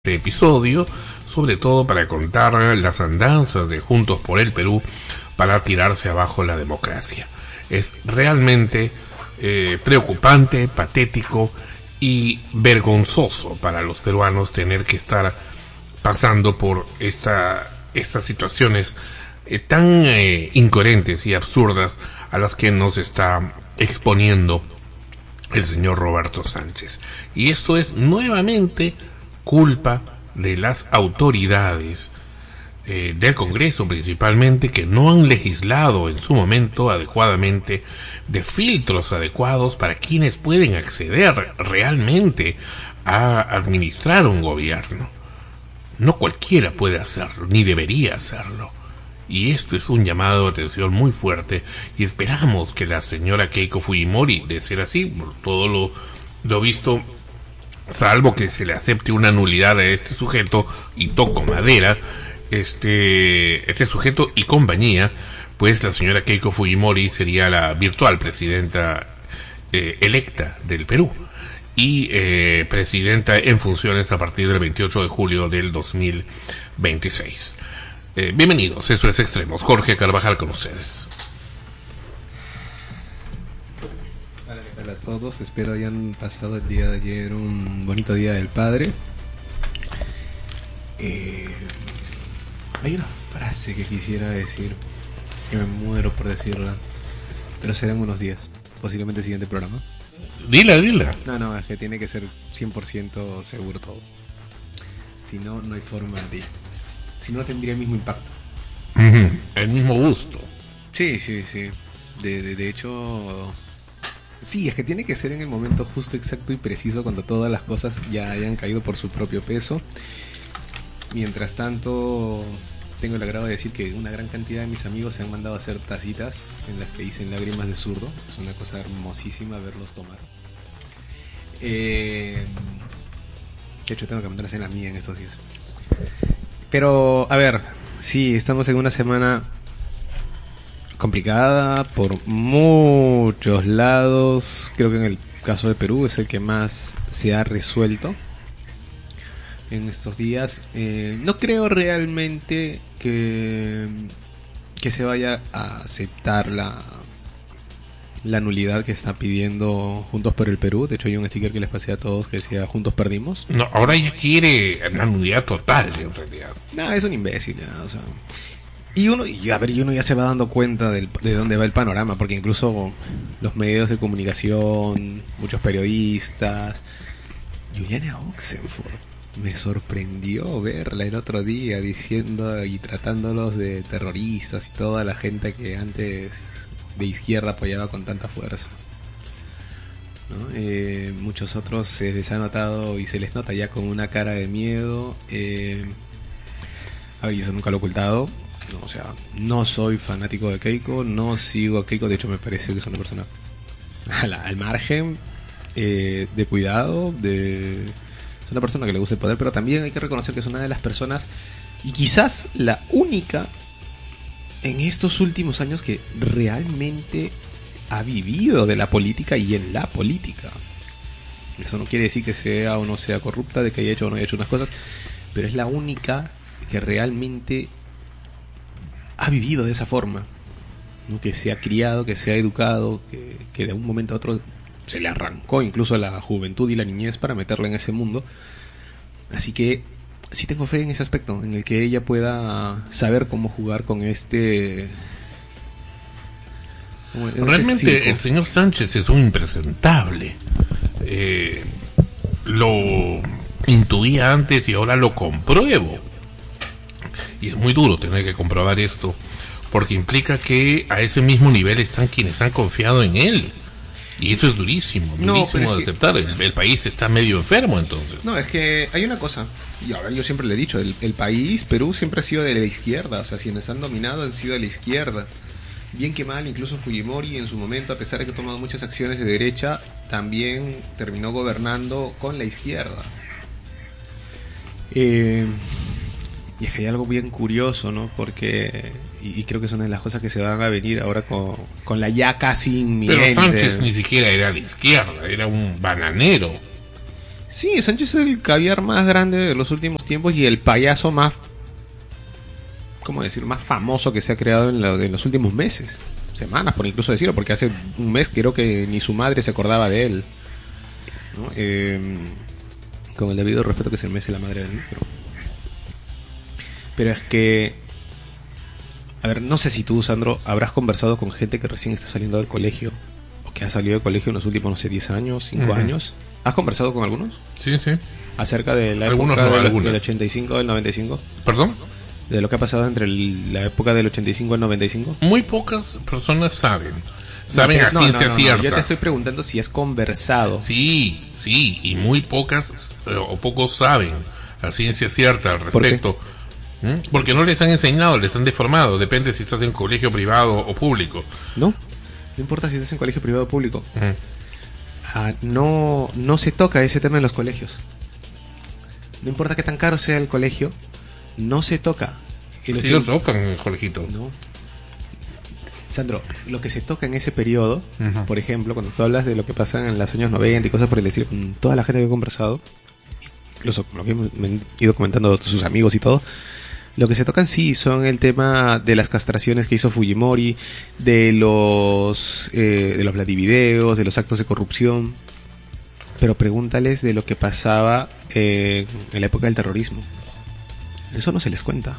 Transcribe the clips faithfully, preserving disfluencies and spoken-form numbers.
Este episodio, sobre todo para contar las andanzas de Juntos por el Perú para tirarse abajo la democracia. Es realmente eh, preocupante, patético y vergonzoso para los peruanos tener que estar pasando por esta, estas situaciones eh, tan eh, incoherentes y absurdas a las que nos está exponiendo el señor Roberto Sánchez. Y esto es nuevamente culpa de las autoridades eh, del Congreso principalmente, que no han legislado en su momento adecuadamente de filtros adecuados para quienes pueden acceder realmente a administrar un gobierno. No cualquiera puede hacerlo, ni debería hacerlo. Y esto es un llamado de atención muy fuerte, y esperamos que la señora Keiko Fujimori, de ser así, por todo lo, lo visto, salvo que se le acepte una nulidad a este sujeto, y toco madera, este, este sujeto y compañía, pues la señora Keiko Fujimori sería la virtual presidenta eh, electa del Perú, y eh, presidenta en funciones a partir del veintiocho de julio del dos mil veintiséis. Eh, bienvenidos, eso es Extremos. Jorge Carvajal con ustedes. Hola, ¿qué tal a todos? Espero hayan pasado el día de ayer un bonito día del padre. Eh, hay una frase que quisiera decir, que me muero por decirla, pero serán unos días, posiblemente el siguiente programa. Dila, dila. No, no, es que tiene que ser cien por ciento seguro todo. Si no, no hay forma de... Si no, tendría el mismo impacto. Uh-huh. El mismo gusto. Sí, sí, sí. De, de, de hecho... Sí, es que tiene que ser en el momento justo, exacto y preciso, cuando todas las cosas ya hayan caído por su propio peso. Mientras tanto, tengo el agrado de decir que una gran cantidad de mis amigos se han mandado a hacer tacitas en las que dicen lágrimas de zurdo. Es una cosa hermosísima verlos tomar. Eh... De hecho, tengo que mandarse en la mía en estos días. Pero, a ver, sí, estamos en una semana complicada por muchos lados. Creo que en el caso de Perú es el que más se ha resuelto en estos días. Eh, no creo realmente que, que se vaya a aceptar la, la nulidad que está pidiendo Juntos por el Perú. De hecho, hay un sticker que les pasé a todos que decía Juntos perdimos. No, ahora ella quiere la nulidad total, en realidad. No, es un imbécil, ya, o sea. Y uno, y a ver, y uno ya se va dando cuenta del, de dónde va el panorama, porque incluso los medios de comunicación, muchos periodistas, Juliana Oxenford, me sorprendió verla el otro día diciendo y tratándolos de terroristas y toda la gente que antes de izquierda apoyaba con tanta fuerza, ¿no? Eh, muchos otros se les ha notado y se les nota ya con una cara de miedo. Eh, a ver, eso nunca lo he ocultado. No, o sea, no soy fanático de Keiko, no sigo a Keiko, de hecho me parece que es una persona al, al margen, eh, de cuidado, de... es una persona que le gusta el poder, pero también hay que reconocer que es una de las personas, y quizás la única en estos últimos años, que realmente ha vivido de la política y en la política. Eso no quiere decir que sea o no sea corrupta, de que haya hecho o no haya hecho unas cosas, pero es la única que realmente ha vivido de esa forma, ¿no? Que se ha criado, que se ha educado, que, que de un momento a otro se le arrancó incluso la juventud y la niñez para meterla en ese mundo. Así que sí tengo fe en ese aspecto, en el que ella pueda saber cómo jugar con este... Realmente el señor Sánchez es un impresentable. Eh, lo intuía antes y ahora lo compruebo. Y es muy duro tener que comprobar esto, porque implica que a ese mismo nivel están quienes han confiado en él. Y eso es durísimo, durísimo no, de aceptar. Que... El, el país está medio enfermo, entonces. No, es que hay una cosa, y ahora yo siempre le he dicho, el, el país, Perú, siempre ha sido de la izquierda. O sea, quienes han dominado han sido de la izquierda. Bien que mal, incluso Fujimori en su momento, a pesar de que ha tomado muchas acciones de derecha, también terminó gobernando con la izquierda. Eh... Y es que hay algo bien curioso, ¿no? Porque, y, y creo que es una de las cosas que se van a venir ahora con, con la ya casi inminente... Pero Sánchez ni siquiera era de izquierda, era un bananero. Sí, Sancho es el caviar más grande de los últimos tiempos y el payaso más, ¿cómo decir?, más famoso que se ha creado en, lo, en los últimos meses, semanas, por incluso decirlo, porque hace un mes creo que ni su madre se acordaba de él, ¿no? Eh, con el debido respeto que se merece la madre de él, pero... pero es que, a ver, no sé si tú, Sandro, habrás conversado con gente que recién está saliendo del colegio, o que ha salido del colegio en los últimos, no sé, diez años, cinco uh-huh. años. ¿Has conversado con algunos? Sí, sí. Acerca de la algunos época no, del, del ochenta y cinco, del noventa y cinco. ¿Perdón? De lo que ha pasado entre el, la época del ochenta y cinco y el noventa y cinco. Muy pocas personas saben. Saben no, a no, ciencia no, no, cierta. No. Yo te estoy preguntando si has conversado. Sí, sí, y muy pocas eh, o pocos saben a ciencia cierta al respecto. ¿Por ¿Mm? Porque no les han enseñado, les han deformado. Depende si estás en colegio privado o público. No, no importa si estás en colegio privado o público. ¿Mm? Ah, no, no se toca ese tema en los colegios. No importa qué tan caro sea el colegio, no se toca. El sí ochenta... lo tocan en el colegito. No. Sandro, lo que se toca en ese periodo, uh-huh. por ejemplo, cuando tú hablas de lo que pasa en los años noventa y cosas por el estilo, con toda la gente que he conversado, incluso con lo que me han ido comentando sus amigos y todo, lo que se tocan sí son el tema de las castraciones que hizo Fujimori, de los eh, de los Vladivideos, de los actos de corrupción, pero pregúntales de lo que pasaba eh, en la época del terrorismo. Eso no se les cuenta.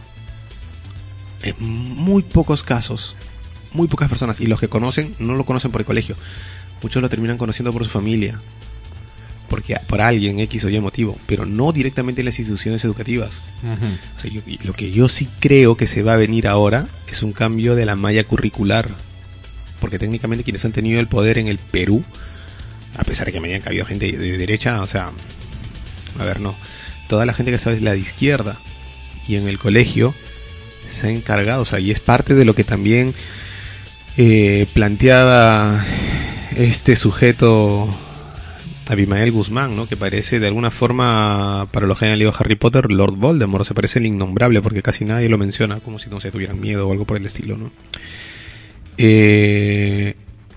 En muy pocos casos, muy pocas personas, y los que conocen no lo conocen por el colegio, muchos lo terminan conociendo por su familia, porque por alguien X o Y motivo, pero no directamente en las instituciones educativas. Uh-huh. O sea, yo, lo que yo sí creo que se va a venir ahora es un cambio de la malla curricular, porque técnicamente quienes han tenido el poder en el Perú, a pesar de que me hayan cabido gente de, de derecha, o sea, a ver, no, toda la gente que está es la de izquierda, y en el colegio se ha encargado, o sea, y es parte de lo que también eh, planteaba este sujeto Abimael Guzmán, ¿no? Que parece de alguna forma, para los que hayan leído Harry Potter, Lord Voldemort, se parece el innombrable, porque casi nadie lo menciona, como si no se tuvieran miedo o algo por el estilo, ¿no? Eh,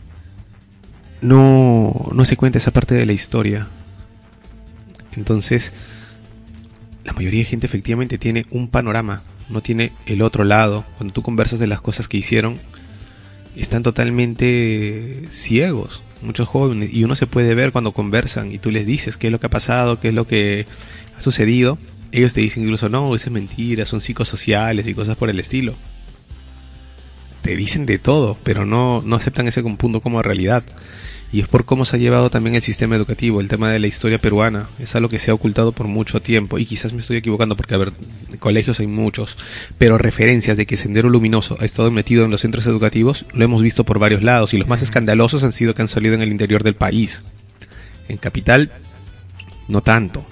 no, no se cuenta esa parte de la historia. Entonces, la mayoría de gente efectivamente tiene un panorama, no tiene el otro lado. Cuando tú conversas de las cosas que hicieron, están totalmente ciegos, muchos jóvenes, y uno se puede ver cuando conversan y tú les dices qué es lo que ha pasado, qué es lo que ha sucedido. Ellos te dicen incluso, no, eso es mentira, son psicosociales y cosas por el estilo. Te dicen de todo, pero no, no aceptan ese punto como realidad. Y es por cómo se ha llevado también el sistema educativo, el tema de la historia peruana. Es algo que se ha ocultado por mucho tiempo. Y quizás me estoy equivocando porque, a ver, colegios hay muchos, pero referencias de que Sendero Luminoso ha estado metido en los centros educativos lo hemos visto por varios lados. Y los más escandalosos han sido que han salido en el interior del país. En capital, no tanto.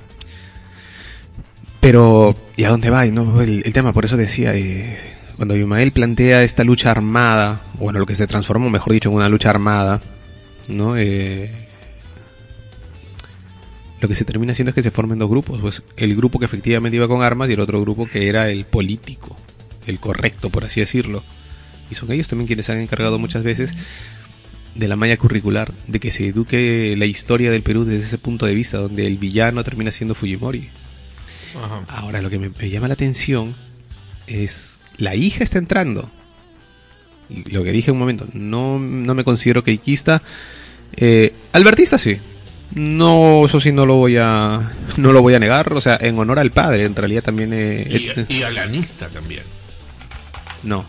Pero, ¿y a dónde va? ¿No? El, el tema, por eso decía, eh, cuando Abimael plantea esta lucha armada, bueno, lo que se transformó, mejor dicho, en una lucha armada, ¿no? Eh, lo que se termina haciendo es que se formen dos grupos, pues el grupo que efectivamente iba con armas y el otro grupo que era el político, el correcto, por así decirlo. Y son ellos también quienes han encargado muchas veces de la malla curricular, de que se eduque la historia del Perú desde ese punto de vista, donde el villano termina siendo Fujimori. Ajá. Ahora, lo que me, me llama la atención es la hija está entrando. Y lo que dije en un momento, no, no me considero queiquista. Eh, albertista sí. No, eso sí no lo voy a no lo voy a negar, o sea, en honor al padre, en realidad también eh, y, eh, y alanista también. No.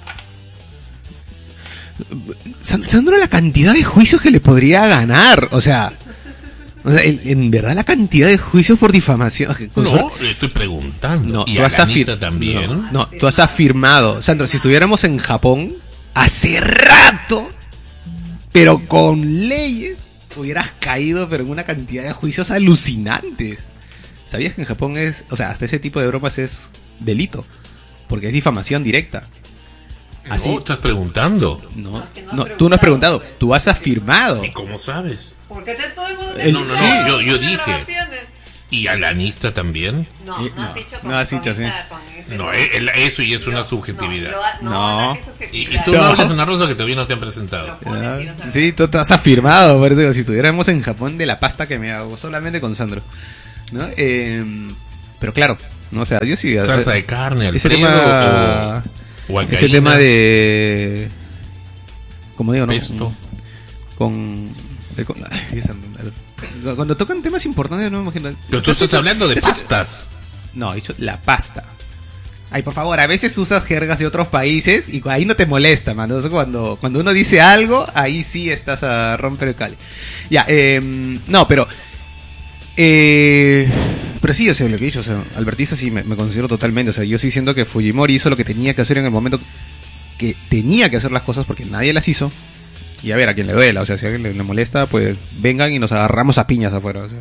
Sandro, la cantidad de juicios que le podría ganar, o sea, o sea, en, en verdad la cantidad de juicios por difamación. No, le estoy preguntando. No, y tú has afir- también. No, no, tú has afirmado, Sandro, si estuviéramos en Japón hace rato, pero con leyes, hubieras caído pero en una cantidad de juicios alucinantes. ¿Sabías que en Japón es, o sea, hasta ese tipo de bromas es delito? Porque es difamación directa. Así. ¿No estás preguntando? No, no, no, tú no has preguntado, tú has afirmado. ¿Y cómo sabes? Porque todo el mundo El, no, no, no, sí. yo, yo dije. ¿Y alanista también? No, no, no has dicho con, no has dicho, con sí. esa, con ese No, no. el, eso y es una subjetividad. No, no, no. Y, y tú no. no hablas de una rosa que todavía no te han presentado. Ah, sí, tú te has afirmado, por eso si estuviéramos en Japón de la pasta que me hago solamente con Sandro. ¿no? Eh, pero claro, no, o sea, yo sí. Salsa de carne, ese Alfredo, tema, o, o ese alcaína, tema de, como digo, ¿no? pesto. Con, de- con- ay, esa- a ver, cuando tocan temas importantes, no me imagino. Pero tú estás hablando de Eso- pastas. No, he dicho la pasta. Ay, por favor, a veces usas jergas de otros países y ahí no te molesta, man. Entonces, cuando, cuando uno dice algo, ahí sí estás a romper el cali. Ya, eh, no, pero... Eh, pero sí, o sea, lo que he dicho, o sea, albertista sí me, me considero totalmente. O sea, yo sí siento que Fujimori hizo lo que tenía que hacer en el momento que tenía que hacer las cosas porque nadie las hizo. Y a ver, a quien le duela, o sea, si a alguien le, le molesta, pues vengan y nos agarramos a piñas afuera, o sea.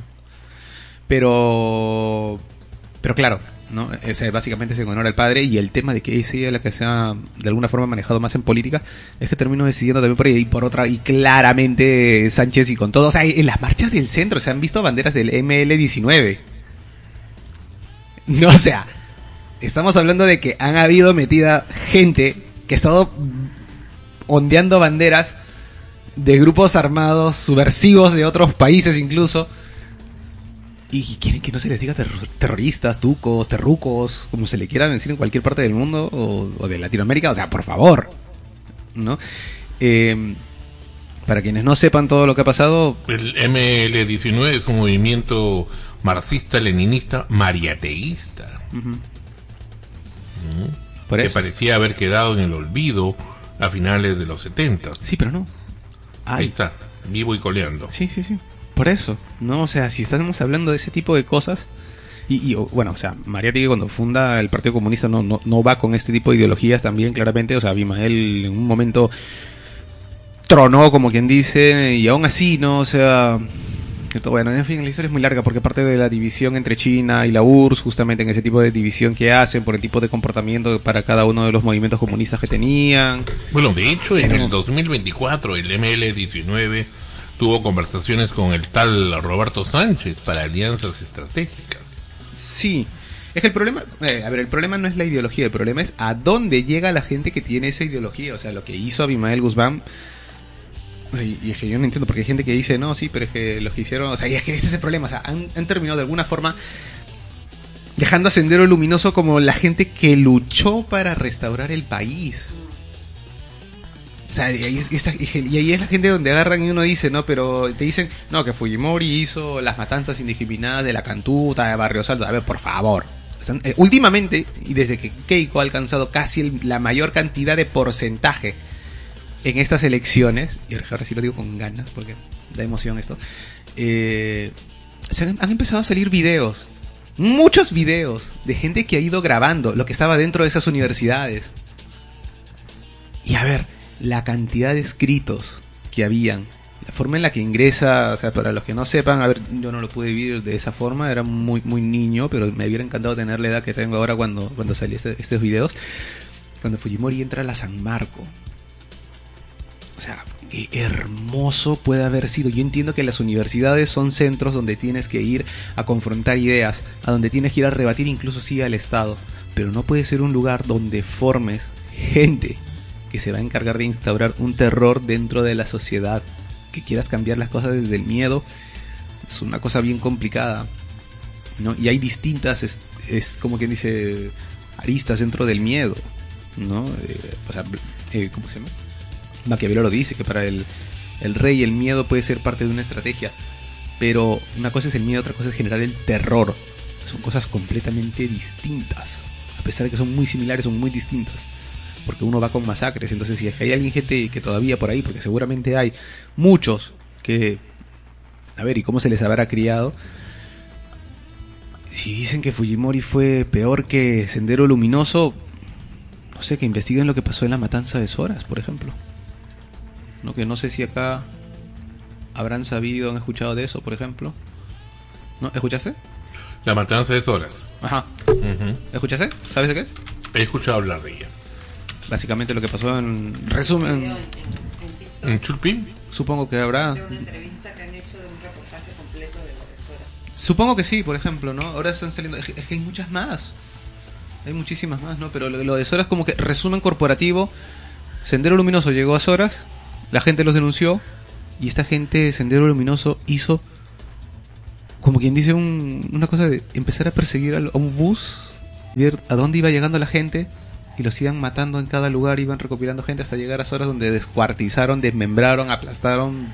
Pero... Pero claro, ¿no? O sea, básicamente se honor al padre y el tema de que es ella la que se ha de alguna forma manejado más en política es que termino decidiendo también por ahí y por otra y claramente Sánchez y con todo, o sea, en las marchas del centro se han visto banderas del eme ele diecinueve. No, o sea, estamos hablando de que han habido metida gente que ha estado ondeando banderas de grupos armados subversivos de otros países incluso. Y quieren que no se les diga terror- terroristas, tucos, terrucos, como se le quiera decir en cualquier parte del mundo o, o de Latinoamérica. O sea, por favor, ¿no? Eh, para quienes no sepan todo lo que ha pasado, El eme ele diecinueve es un movimiento marxista-leninista mariateísta. uh-huh. Por que eso. parecía haber quedado en el olvido a finales de los setenta. Sí, pero no. Ahí Ay, está, vivo y coleando. sí, sí, sí. Por eso, ¿no? O sea, si estamos hablando de ese tipo de cosas... Y, y o- bueno, o sea, Mariátegui cuando funda el Partido Comunista no, no, no va con este tipo de ideologías también, claramente. O sea, Abimael en un momento tronó, como quien dice, y aún así, ¿no? O sea... que todo- Bueno, en fin, la historia es muy larga porque parte de la división entre China y la U R S S, justamente en ese tipo de división que hacen, por el tipo de comportamiento para cada uno de los movimientos comunistas que tenían. Bueno, de hecho, en Pero- el dos mil veinticuatro el eme ele diecinueve tuvo conversaciones con el tal Roberto Sánchez para alianzas estratégicas. Sí, es que el problema, eh, a ver, el problema no es la ideología, el problema es a dónde llega la gente que tiene esa ideología. O sea, lo que hizo Abimael Guzmán, o sea, y, y es que yo no entiendo porque hay gente que dice, no, sí, pero es que los que hicieron, o sea, y es que ese es el problema, o sea, han, han terminado de alguna forma dejando a Sendero Luminoso como la gente que luchó para restaurar el país. O sea, y ahí, es- y esta- y ahí es la gente donde agarran y uno dice, no, pero te dicen, no, que Fujimori hizo las matanzas indiscriminadas de la Cantuta, de Barrio Salto. A ver, por favor. Están- eh, últimamente, y desde que Keiko ha alcanzado casi el- la mayor cantidad de porcentaje en estas elecciones, y ahora sí lo digo con ganas porque da emoción esto, eh, se han, han empezado a salir videos, muchos videos de gente que ha ido grabando lo que estaba dentro de esas universidades. Y a ver, la cantidad de escritos que habían, la forma en la que ingresa, o sea, para los que no sepan, a ver, yo no lo pude vivir de esa forma, era muy muy niño, pero me hubiera encantado tener la edad que tengo ahora cuando, cuando salí este- estos videos, cuando Fujimori entra a la San Marco. O sea, qué hermoso puede haber sido. Yo entiendo que las universidades son centros donde tienes que ir a confrontar ideas, a donde tienes que ir a rebatir incluso sí al Estado, pero no puede ser un lugar donde formes gente que se va a encargar de instaurar un terror dentro de la sociedad, que quieras cambiar las cosas desde el miedo. Es una cosa bien complicada, ¿no? Y hay distintas, es, es como quien dice, aristas dentro del miedo, ¿no? Eh, o sea, eh, ¿cómo se llama? Maquiavelo lo dice, que para el, el rey el miedo puede ser parte de una estrategia, pero una cosa es el miedo, otra cosa es generar el terror. Son cosas completamente distintas, a pesar de que son muy similares, son muy distintas, porque uno va con masacres. Entonces, si es que hay alguien, gente que todavía por ahí, porque seguramente hay muchos que, a ver, ¿y cómo se les habrá criado? Si dicen que Fujimori fue peor que Sendero Luminoso, no sé, que investiguen lo que pasó en la matanza de Soras, por ejemplo. No, que no sé si acá habrán sabido, han escuchado de eso, por ejemplo. ¿No? ¿Escuchaste? La matanza de Soras. Ajá. Ujú. ¿Escuchaste? ¿Sabes de qué es? He escuchado hablar de ella. Básicamente lo que pasó en Video resumen, en, en TikTok ¿En Chulpín? supongo que habrá. de una entrevista que han hecho de un reportaje completo de las horas. Supongo que sí, por ejemplo, ¿no? Ahora están saliendo, es que es que hay muchas más. Hay muchísimas más, ¿no? Pero lo, lo de Soras como que resumen corporativo. Sendero Luminoso llegó a Soras, la gente los denunció y esta gente de Sendero Luminoso hizo como quien dice, un, una cosa de empezar a perseguir al- a un bus, ver a dónde iba llegando la gente, y los iban matando en cada lugar, iban recopilando gente hasta llegar a zonas donde descuartizaron, desmembraron, aplastaron.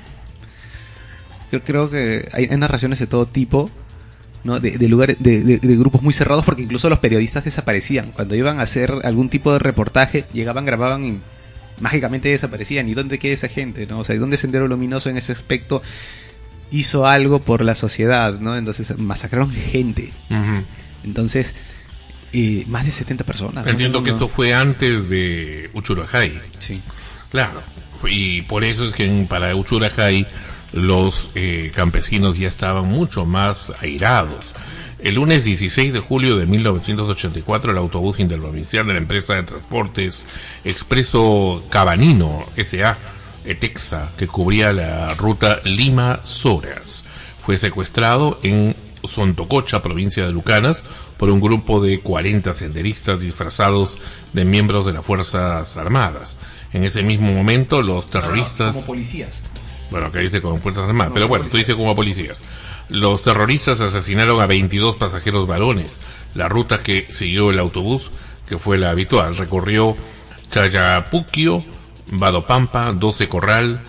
Yo creo que hay, hay narraciones de todo tipo, ¿no? De, de lugares, de, de, de grupos muy cerrados, porque incluso los periodistas desaparecían. Cuando iban a hacer algún tipo de reportaje, llegaban, grababan y mágicamente desaparecían. ¿Y dónde queda esa gente, no? O sea, ¿y dónde Sendero Luminoso en ese aspecto hizo algo por la sociedad, ¿no? Entonces masacraron gente. Ujú. Entonces, eh, más de setenta personas. ¿no? Entiendo No, que no. esto fue antes de Uchurajay. Sí. Claro, y por eso es que en, para Uchurajay los eh, campesinos ya estaban mucho más airados. El lunes dieciséis de julio de mil novecientos ochenta y cuatro, el autobús interprovincial de la empresa de transportes Expreso Cabanino S A Etexa, que cubría la ruta Lima-Soras, fue secuestrado en Sontococha, provincia de Lucanas, por un grupo de cuarenta senderistas disfrazados de miembros de las Fuerzas Armadas. En ese mismo momento, los terroristas... Como policías. Bueno, acá dice como Fuerzas Armadas, No, pero como bueno, tú dices como policías. Los terroristas asesinaron a veintidós pasajeros varones. La ruta que siguió el autobús, que fue la habitual, recorrió Chayapuquio, Vadopampa, Doce Corral,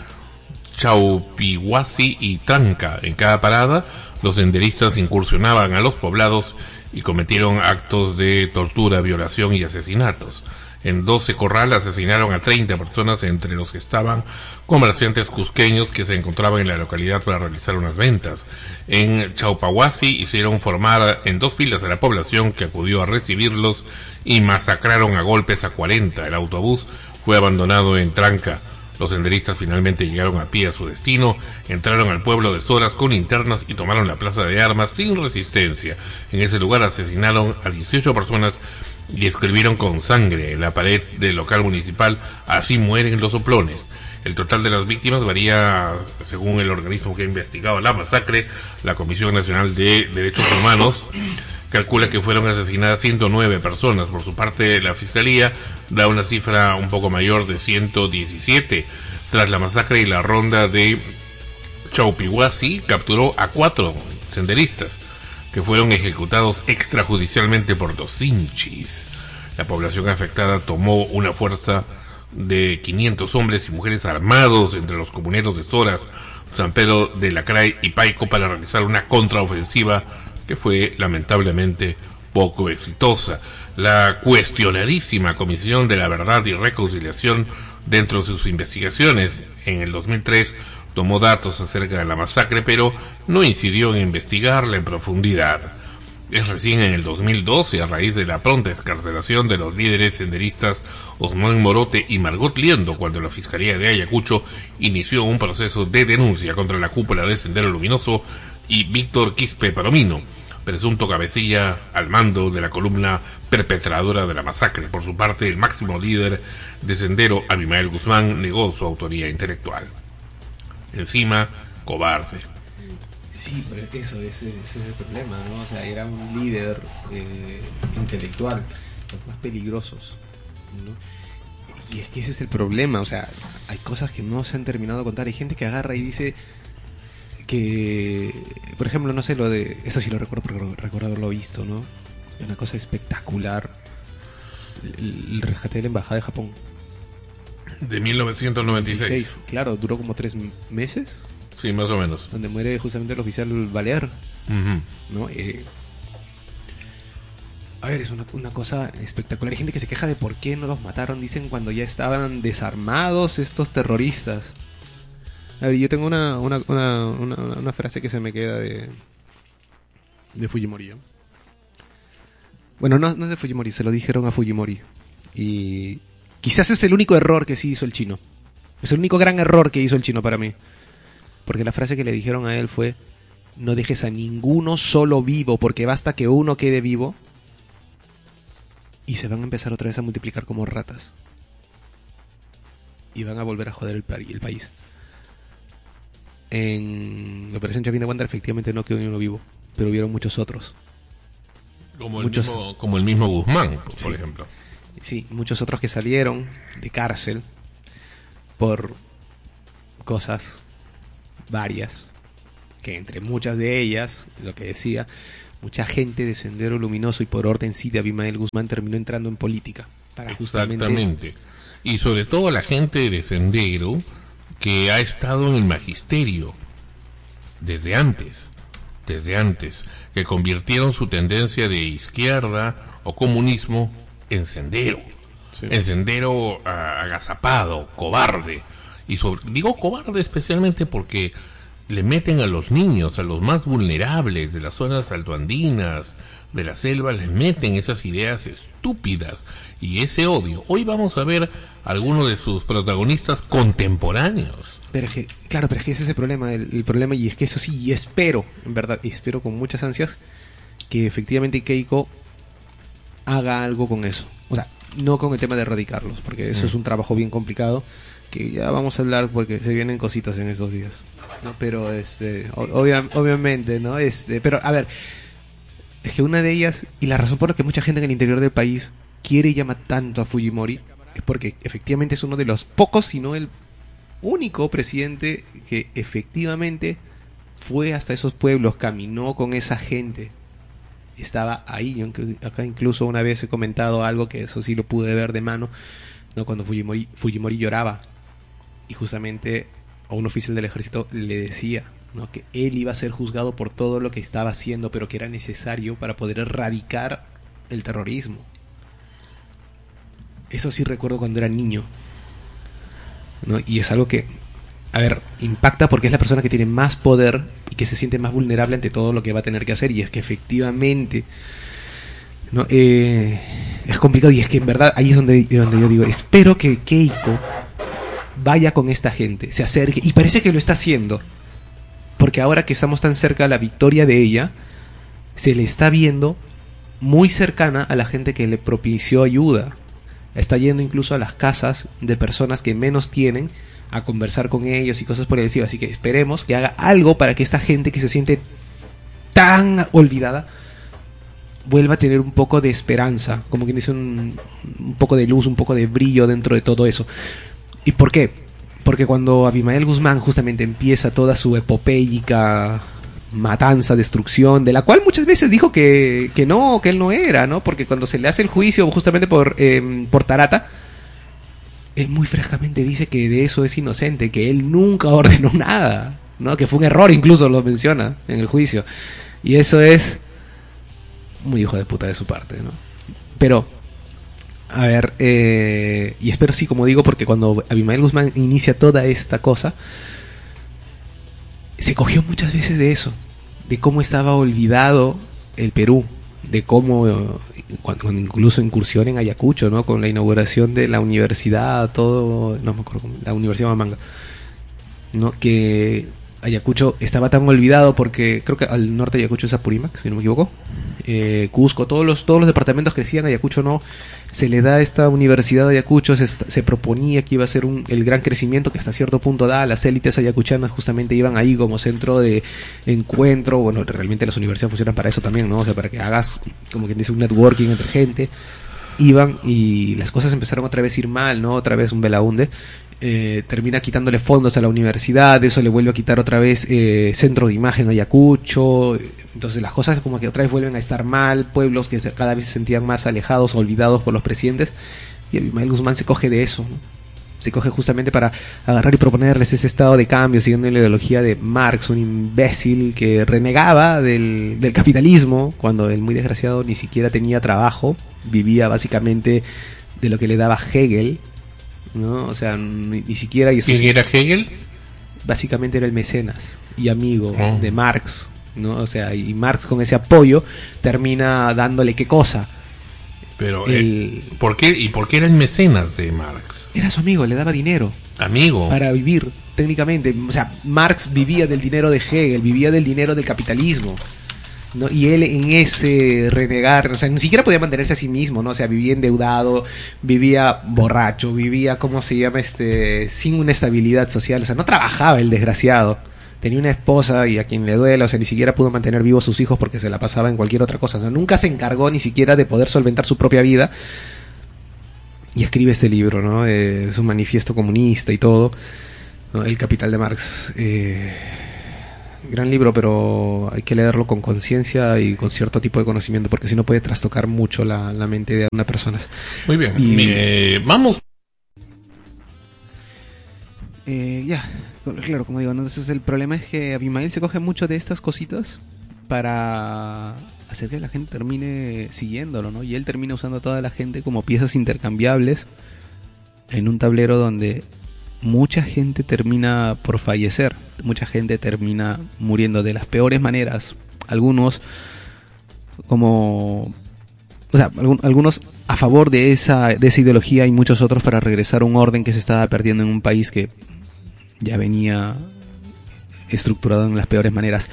Chaupihuasi y Tranca. En cada parada, los senderistas incursionaban a los poblados y cometieron actos de tortura, violación y asesinatos. En Doce Corral asesinaron a treinta personas, entre los que estaban comerciantes cusqueños que se encontraban en la localidad para realizar unas ventas. En Chaupahuasi hicieron formar en dos filas a la población que acudió a recibirlos y masacraron a golpes a cuarenta. El autobús fue abandonado en Tranca. Los senderistas finalmente llegaron a pie a su destino, entraron al pueblo de Soras con linternas y tomaron la plaza de armas sin resistencia. En ese lugar asesinaron a dieciocho personas y escribieron con sangre en la pared del local municipal: así mueren los soplones. El total de las víctimas varía según el organismo que ha investigado la masacre. La Comisión Nacional de Derechos Humanos calcula que fueron asesinadas ciento nueve personas. Por su parte, la Fiscalía da una cifra un poco mayor de ciento diecisiete. Tras la masacre y la ronda de Chaupihuasi, capturó a cuatro senderistas que fueron ejecutados extrajudicialmente por los Sinchis. La población afectada tomó una fuerza de quinientos hombres y mujeres armados entre los comuneros de Soras, San Pedro de Lacray y Paico para realizar una contraofensiva que fue lamentablemente poco exitosa. La cuestionadísima Comisión de la Verdad y Reconciliación, dentro de sus investigaciones en el dos mil tres, tomó datos acerca de la masacre, pero no incidió en investigarla en profundidad. Es recién en el dos mil doce, a raíz de la pronta excarcelación de los líderes senderistas Osman Morote y Margot Liendo, cuando la Fiscalía de Ayacucho inició un proceso de denuncia contra la cúpula de Sendero Luminoso y Víctor Quispe Palomino, presunto cabecilla al mando de la columna perpetradora de la masacre. Por su parte, el máximo líder de Sendero, Abimael Guzmán, negó su autoría intelectual. Encima, cobarde. Sí, pero eso, ese, ese es el problema, ¿no? O sea, era un líder eh, intelectual, los más peligrosos, ¿no? Y es que ese es el problema, o sea, hay cosas que no se han terminado de contar. Hay gente que agarra y dice que, por ejemplo, no sé, lo de... Eso sí lo recuerdo porque recuerdo haberlo visto, ¿no? Una cosa espectacular. El, el rescate de la embajada de Japón. De mil novecientos noventa y seis. Claro, duró como tres meses. Sí, más o menos. Donde muere justamente el oficial Balear, Uh-huh. ¿no? Eh, a ver, es una, una cosa espectacular. Hay gente que se queja de por qué no los mataron, dicen, cuando ya estaban desarmados estos terroristas. A ver, yo tengo una, una, una, una, una frase que se me queda de, de Fujimori, ¿no? Bueno, no, no es de Fujimori, se lo dijeron a Fujimori. Y quizás es el único error que sí hizo el chino. Es el único gran error que hizo el chino para mí. Porque la frase que le dijeron a él fue: no dejes a ninguno solo vivo, porque basta que uno quede vivo y se van a empezar otra vez a multiplicar como ratas. Y van a volver a joder el, el país. En la Operación Chapín de Guandar efectivamente no quedó ni uno vivo, pero hubieron muchos otros. Como el, Muchos... mismo, como el mismo Guzmán, por Sí. ejemplo. Sí, muchos otros que salieron de cárcel por cosas varias que entre muchas de ellas, lo que decía, mucha gente de Sendero Luminoso y por orden sí de Abimael Guzmán terminó entrando en política. Para justamente... Exactamente. Y sobre todo la gente de Sendero que ha estado en el magisterio desde antes, desde antes, que convirtieron su tendencia de izquierda o comunismo en Sendero. Sí. En Sendero uh, agazapado, cobarde. Y sobre, digo cobarde especialmente porque le meten a los niños, a los más vulnerables de las zonas altoandinas, de la selva, les meten esas ideas estúpidas y ese odio. Hoy vamos a ver a algunos de sus protagonistas contemporáneos. Pero es que, claro, pero es que ese es el problema, el, el problema, y es que eso sí, y espero, en verdad, espero con muchas ansias, que efectivamente Keiko haga algo con eso. O sea, no con el tema de erradicarlos, porque eso mm. es un trabajo bien complicado, que ya vamos a hablar porque se vienen cositas en estos días, ¿no? Pero, este, obvia, obviamente, ¿no? Este, pero, a ver, es que una de ellas, y la razón por la que mucha gente en el interior del país quiere y llama tanto a Fujimori, es porque efectivamente es uno de los pocos, si no el único presidente que efectivamente fue hasta esos pueblos, caminó con esa gente, estaba ahí. Yo acá incluso una vez he comentado algo que eso sí lo pude ver de mano, ¿no? Cuando Fujimori, Fujimori lloraba y justamente a un oficial del ejército le decía, ¿no?, que él iba a ser juzgado por todo lo que estaba haciendo, pero que era necesario para poder erradicar el terrorismo. Eso sí recuerdo cuando era niño, ¿no? Y es algo que, a ver, impacta porque es la persona que tiene más poder y que se siente más vulnerable ante todo lo que va a tener que hacer. Y es que efectivamente, ¿no? eh, es complicado, y es que en verdad ahí es donde, donde yo digo, espero que Keiko vaya con esta gente, se acerque, y parece que lo está haciendo, porque ahora que estamos tan cerca de la victoria de ella, se le está viendo muy cercana a la gente que le propició ayuda. Está yendo incluso a las casas de personas que menos tienen a conversar con ellos y cosas por el estilo. Así que esperemos que haga algo para que esta gente que se siente tan olvidada vuelva a tener un poco de esperanza, como quien dice, un, un poco de luz, un poco de brillo dentro de todo eso. ¿Y por qué? Porque cuando Abimael Guzmán justamente empieza toda su epopéica matanza, destrucción, de la cual muchas veces dijo que, que no, que él no era, ¿no? Porque cuando se le hace el juicio justamente por, eh, por Tarata, él muy frescamente dice que de eso es inocente, que él nunca ordenó nada, ¿no? Que fue un error, incluso lo menciona en el juicio. Y eso es muy hijo de puta de su parte, ¿no? Pero, a ver, eh, y espero sí, como digo, porque cuando Abimael Guzmán inicia toda esta cosa, se cogió muchas veces de eso, de cómo estaba olvidado el Perú, de cómo, cuando, cuando incluso incursión en Ayacucho, ¿no? Con la inauguración de la universidad, todo, no me acuerdo, la Universidad de Mamanga, ¿no? Que Ayacucho estaba tan olvidado porque creo que al norte de Ayacucho es Apurímac, si no me equivoco, eh, Cusco, todos los todos los departamentos crecían, Ayacucho no. Se le da a esta universidad de Ayacucho, se, se proponía que iba a ser un, el gran crecimiento que hasta cierto punto da. Las élites ayacuchanas justamente iban ahí como centro de encuentro. Bueno, realmente las universidades funcionan para eso también, ¿no? O sea, para que hagas, como quien dice, un networking entre gente. Iban y las cosas empezaron otra vez a ir mal, ¿no? Otra vez un velaunde. Eh, termina quitándole fondos a la universidad, eso le vuelve a quitar otra vez eh, centro de imagen a Ayacucho. Entonces las cosas como que otra vez vuelven a estar mal, pueblos que cada vez se sentían más alejados, olvidados por los presidentes, y Abimael Guzmán se coge de eso, ¿no? Se coge justamente para agarrar y proponerles ese estado de cambio, siguiendo la ideología de Marx, un imbécil que renegaba del, del capitalismo, cuando el muy desgraciado ni siquiera tenía trabajo, vivía básicamente de lo que le daba Hegel, ¿no? O sea, ni, ni siquiera... Y eso ¿Quién sí, era Hegel? básicamente era el mecenas y amigo oh. de Marx, ¿no? O sea, y Marx con ese apoyo termina dándole qué cosa. Pero, el... eh, ¿por qué? ¿Y por qué era el mecenas de Marx? Era su amigo, le daba dinero. Amigo. Para vivir, técnicamente. O sea, Marx vivía del dinero de Hegel, vivía del dinero del capitalismo, ¿no? Y él en ese renegar, o sea, ni siquiera podía mantenerse a sí mismo, ¿no? O sea, vivía endeudado, vivía borracho, vivía, ¿cómo se llama? este sin una estabilidad social, o sea, no trabajaba el desgraciado. Tenía una esposa y a quien le duela, o sea, ni siquiera pudo mantener vivos sus hijos porque se la pasaba en cualquier otra cosa. O sea, nunca se encargó ni siquiera de poder solventar su propia vida. Y escribe este libro, ¿no? Eh, es un manifiesto comunista y todo, ¿no? El Capital de Marx. Eh, gran libro, pero hay que leerlo con conciencia y con cierto tipo de conocimiento, porque si no puede trastocar mucho la, la mente de una persona. Muy bien, y, eh, vamos. Eh, ya, claro, como digo, entonces el problema es que Abimael se coge mucho de estas cositas para hacer que la gente termine siguiéndolo, ¿no? Y él termina usando a toda la gente como piezas intercambiables en un tablero donde mucha gente termina por fallecer, mucha gente termina muriendo de las peores maneras, algunos como, o sea, algunos a favor de esa, de esa ideología y muchos otros para regresar a un orden que se estaba perdiendo en un país que ya venía estructurado en las peores maneras.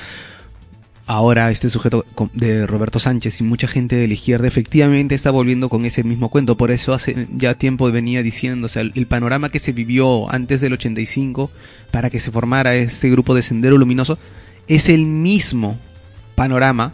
Ahora este sujeto de Roberto Sánchez y mucha gente de la izquierda efectivamente está volviendo con ese mismo cuento. Por eso hace ya tiempo venía diciendo, o sea, el, el panorama que se vivió antes del ochenta y cinco para que se formara este grupo de Sendero Luminoso es el mismo panorama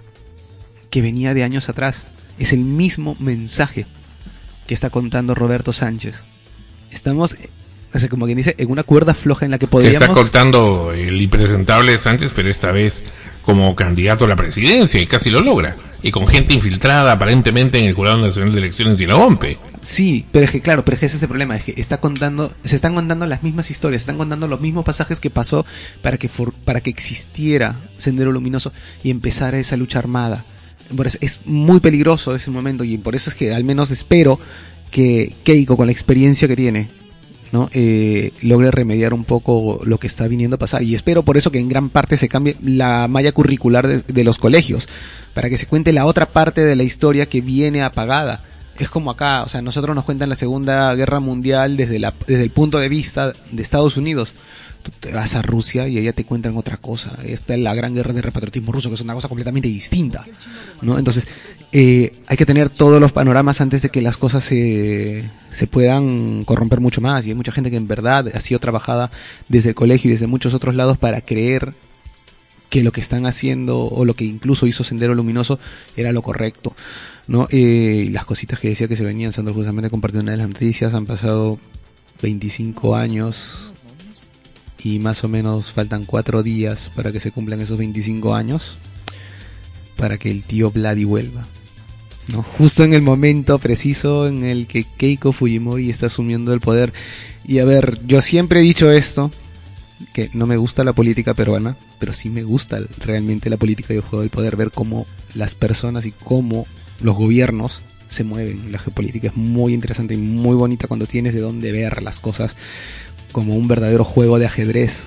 que venía de años atrás. Es el mismo mensaje que está contando Roberto Sánchez. Estamos, o sea, como quien dice, en una cuerda floja en la que podríamos... Está contando el impresentable Sánchez, pero esta vez como candidato a la presidencia, y casi lo logra, y con gente infiltrada aparentemente en el Jurado Nacional de Elecciones y la O M P E. Sí, pero es que claro, pero es que ese es el problema, es que está contando, se están contando las mismas historias, se están contando los mismos pasajes que pasó para que for, para que existiera Sendero Luminoso y empezara esa lucha armada. Por eso es muy peligroso ese momento, y por eso es que al menos espero que Keiko, con la experiencia que tiene, ¿no? Eh, logre remediar un poco lo que está viniendo a pasar, y espero por eso que en gran parte se cambie la malla curricular de, de los colegios, para que se cuente la otra parte de la historia que viene apagada. Es como acá, o sea, nosotros nos cuentan la Segunda Guerra Mundial desde, la, desde el punto de vista de Estados Unidos. Tú te vas a Rusia y allá te cuentan otra cosa. Esta es la gran guerra de repatriotismo ruso, que es una cosa completamente distinta, ¿no? Entonces, eh, hay que tener todos los panoramas antes de que las cosas se, se puedan corromper mucho más. Y hay mucha gente que en verdad ha sido trabajada desde el colegio y desde muchos otros lados para creer que lo que están haciendo, o lo que incluso hizo Sendero Luminoso, era lo correcto, ¿no? Eh, las cositas que decía que se venían, Sandro justamente compartió una de las noticias. Han pasado veinticinco años y más o menos faltan cuatro días para que se cumplan esos veinticinco años, para que el tío Vladi vuelva, ¿no? Justo en el momento preciso en el que Keiko Fujimori está asumiendo el poder. Y a ver, yo siempre he dicho esto, que no me gusta la política peruana, pero sí me gusta realmente la política y el juego del poder, ver cómo las personas y cómo los gobiernos se mueven. La geopolítica es muy interesante y muy bonita cuando tienes de dónde ver las cosas, como un verdadero juego de ajedrez.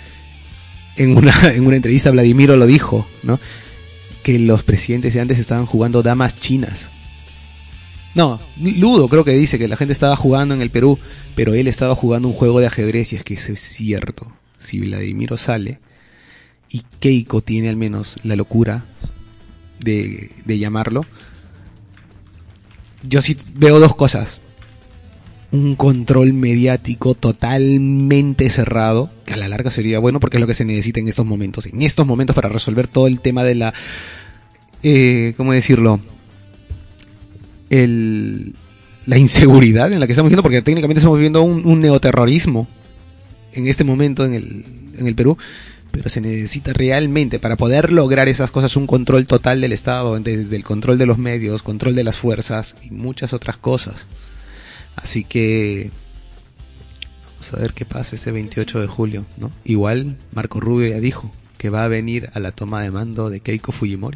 En una, en una entrevista Vladimiro lo dijo, ¿no? Que los presidentes de antes estaban jugando damas chinas. No, Ludo creo que dice que la gente estaba jugando en el Perú, pero él estaba jugando un juego de ajedrez, y es que eso es cierto. Si Vladimiro sale y Keiko tiene al menos la locura de, de llamarlo, yo sí veo dos cosas. Un control mediático totalmente cerrado, que a la larga sería bueno porque es lo que se necesita en estos momentos. En estos momentos para resolver todo el tema de la... Eh, ¿Cómo decirlo? El, la inseguridad en la que estamos viviendo, porque técnicamente estamos viviendo un, un neoterrorismo en este momento en el, en el Perú. Pero se necesita realmente, para poder lograr esas cosas, un control total del Estado, desde el control de los medios, control de las fuerzas y muchas otras cosas. Así que vamos a ver qué pasa este veintiocho de julio, ¿no? Igual Marco Rubio ya dijo que va a venir a la toma de mando de Keiko Fujimori.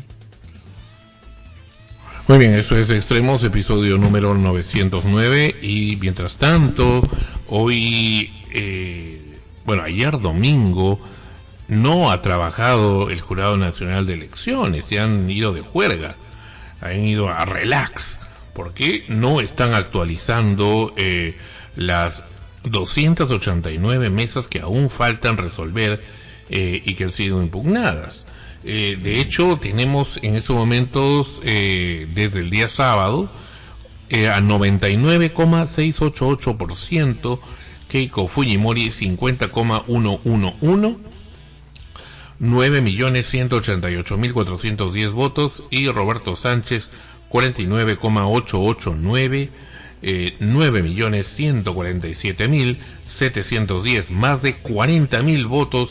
Muy bien, eso es Extremos, episodio número novecientos nueve. Y mientras tanto, hoy, eh, bueno, ayer domingo no ha trabajado el Jurado Nacional de Elecciones, se han ido de juerga, han ido a relax, porque no están actualizando eh, las doscientas ochenta y nueve mesas que aún faltan resolver eh, y que han sido impugnadas. Eh, de hecho, tenemos en estos momentos, eh, desde el día sábado, eh, a noventa y nueve coma seiscientos ochenta y ocho por ciento, Keiko Fujimori cincuenta coma ciento once, nueve millones ciento ochenta y ocho mil cuatrocientos diez votos, y Roberto Sánchez cuarenta y nueve coma ochocientos ochenta y nueve, eh, nueve millones ciento cuarenta y siete mil setecientos diez, más de cuarenta mil votos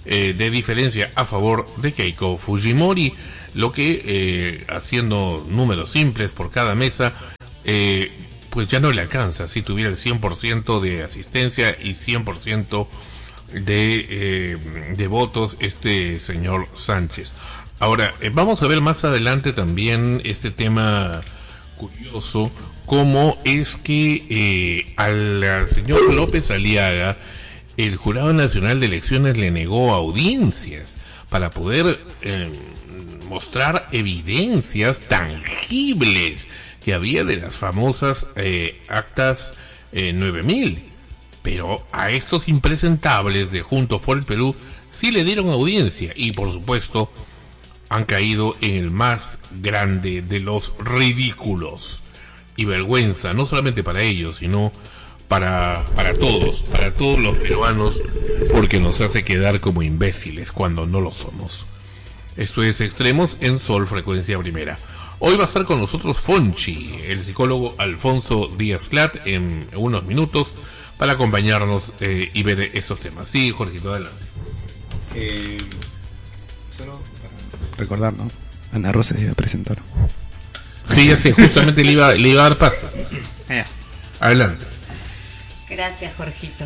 eh, de diferencia a favor de Keiko Fujimori, lo que, eh, haciendo números simples por cada mesa, eh, pues ya no le alcanza si tuviera el cien por ciento de asistencia y cien por ciento de, eh, de votos este señor Sánchez. Ahora, eh, vamos a ver más adelante también este tema curioso, cómo es que eh, al, al señor López Aliaga el Jurado Nacional de Elecciones le negó audiencias para poder eh, mostrar evidencias tangibles que había de las famosas eh, actas eh, nueve mil. Pero a estos impresentables de Juntos por el Perú sí le dieron audiencia y por supuesto han caído en el más grande de los ridículos y vergüenza, no solamente para ellos, sino para, para todos, para todos los peruanos, porque nos hace quedar como imbéciles cuando no lo somos. Esto es Extremos en Sol Frecuencia Primera. Hoy va a estar con nosotros Fonchi, el psicólogo Alfonso Díaz Clat, en unos minutos, para acompañarnos eh, y ver esos temas. Sí, Jorgito, adelante. Eh, solo para recordar, ¿no? Ana Rosa se iba a presentar. Sí, ya sé, justamente le iba, le iba a dar paso. Adelante. Gracias, Jorgito.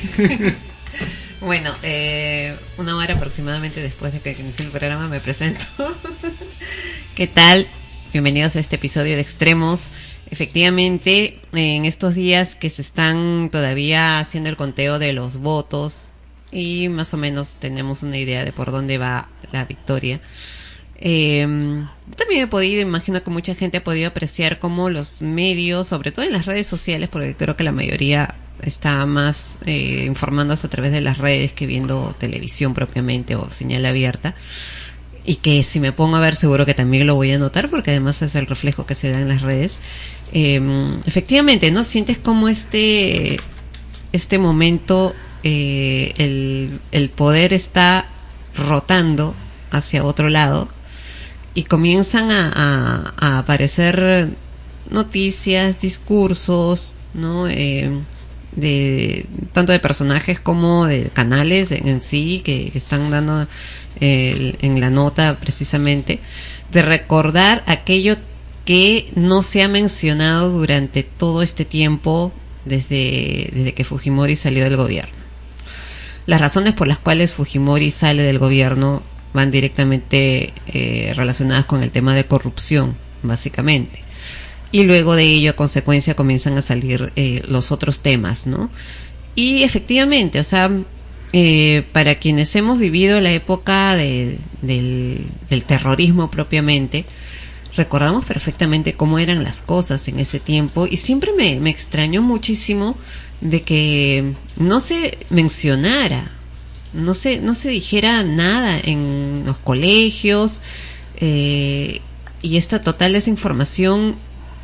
Bueno, eh, una hora aproximadamente después de que inicie el programa me presento. ¿Qué tal? Bienvenidos a este episodio de Extremos. Efectivamente, en estos días que se están todavía haciendo el conteo de los votos y más o menos tenemos una idea de por dónde va la victoria. Eh, también he podido, imagino que mucha gente ha podido apreciar cómo los medios, sobre todo en las redes sociales, porque creo que la mayoría está más eh, informándose a través de las redes que viendo televisión propiamente o señal abierta, y que si me pongo a ver seguro que también lo voy a notar porque además es el reflejo que se da en las redes. Eh, efectivamente, ¿no? Sientes como este este momento eh, el, el poder está rotando hacia otro lado y comienzan a, a, a aparecer noticias, discursos, ¿no? Eh, de tanto de personajes como de canales en, en sí que, que están dando eh, en la nota precisamente de recordar aquello que no se ha mencionado durante todo este tiempo desde, desde que Fujimori salió del gobierno. Las razones por las cuales Fujimori sale del gobierno van directamente eh, relacionadas con el tema de corrupción, básicamente. Y luego de ello, a consecuencia, comienzan a salir eh, los otros temas, ¿no? Y efectivamente, o sea, eh, para quienes hemos vivido la época de, del, del terrorismo propiamente, recordamos perfectamente cómo eran las cosas en ese tiempo y siempre me, me extrañó muchísimo de que no se mencionara, no se, no se dijera nada en los colegios eh, y esta total desinformación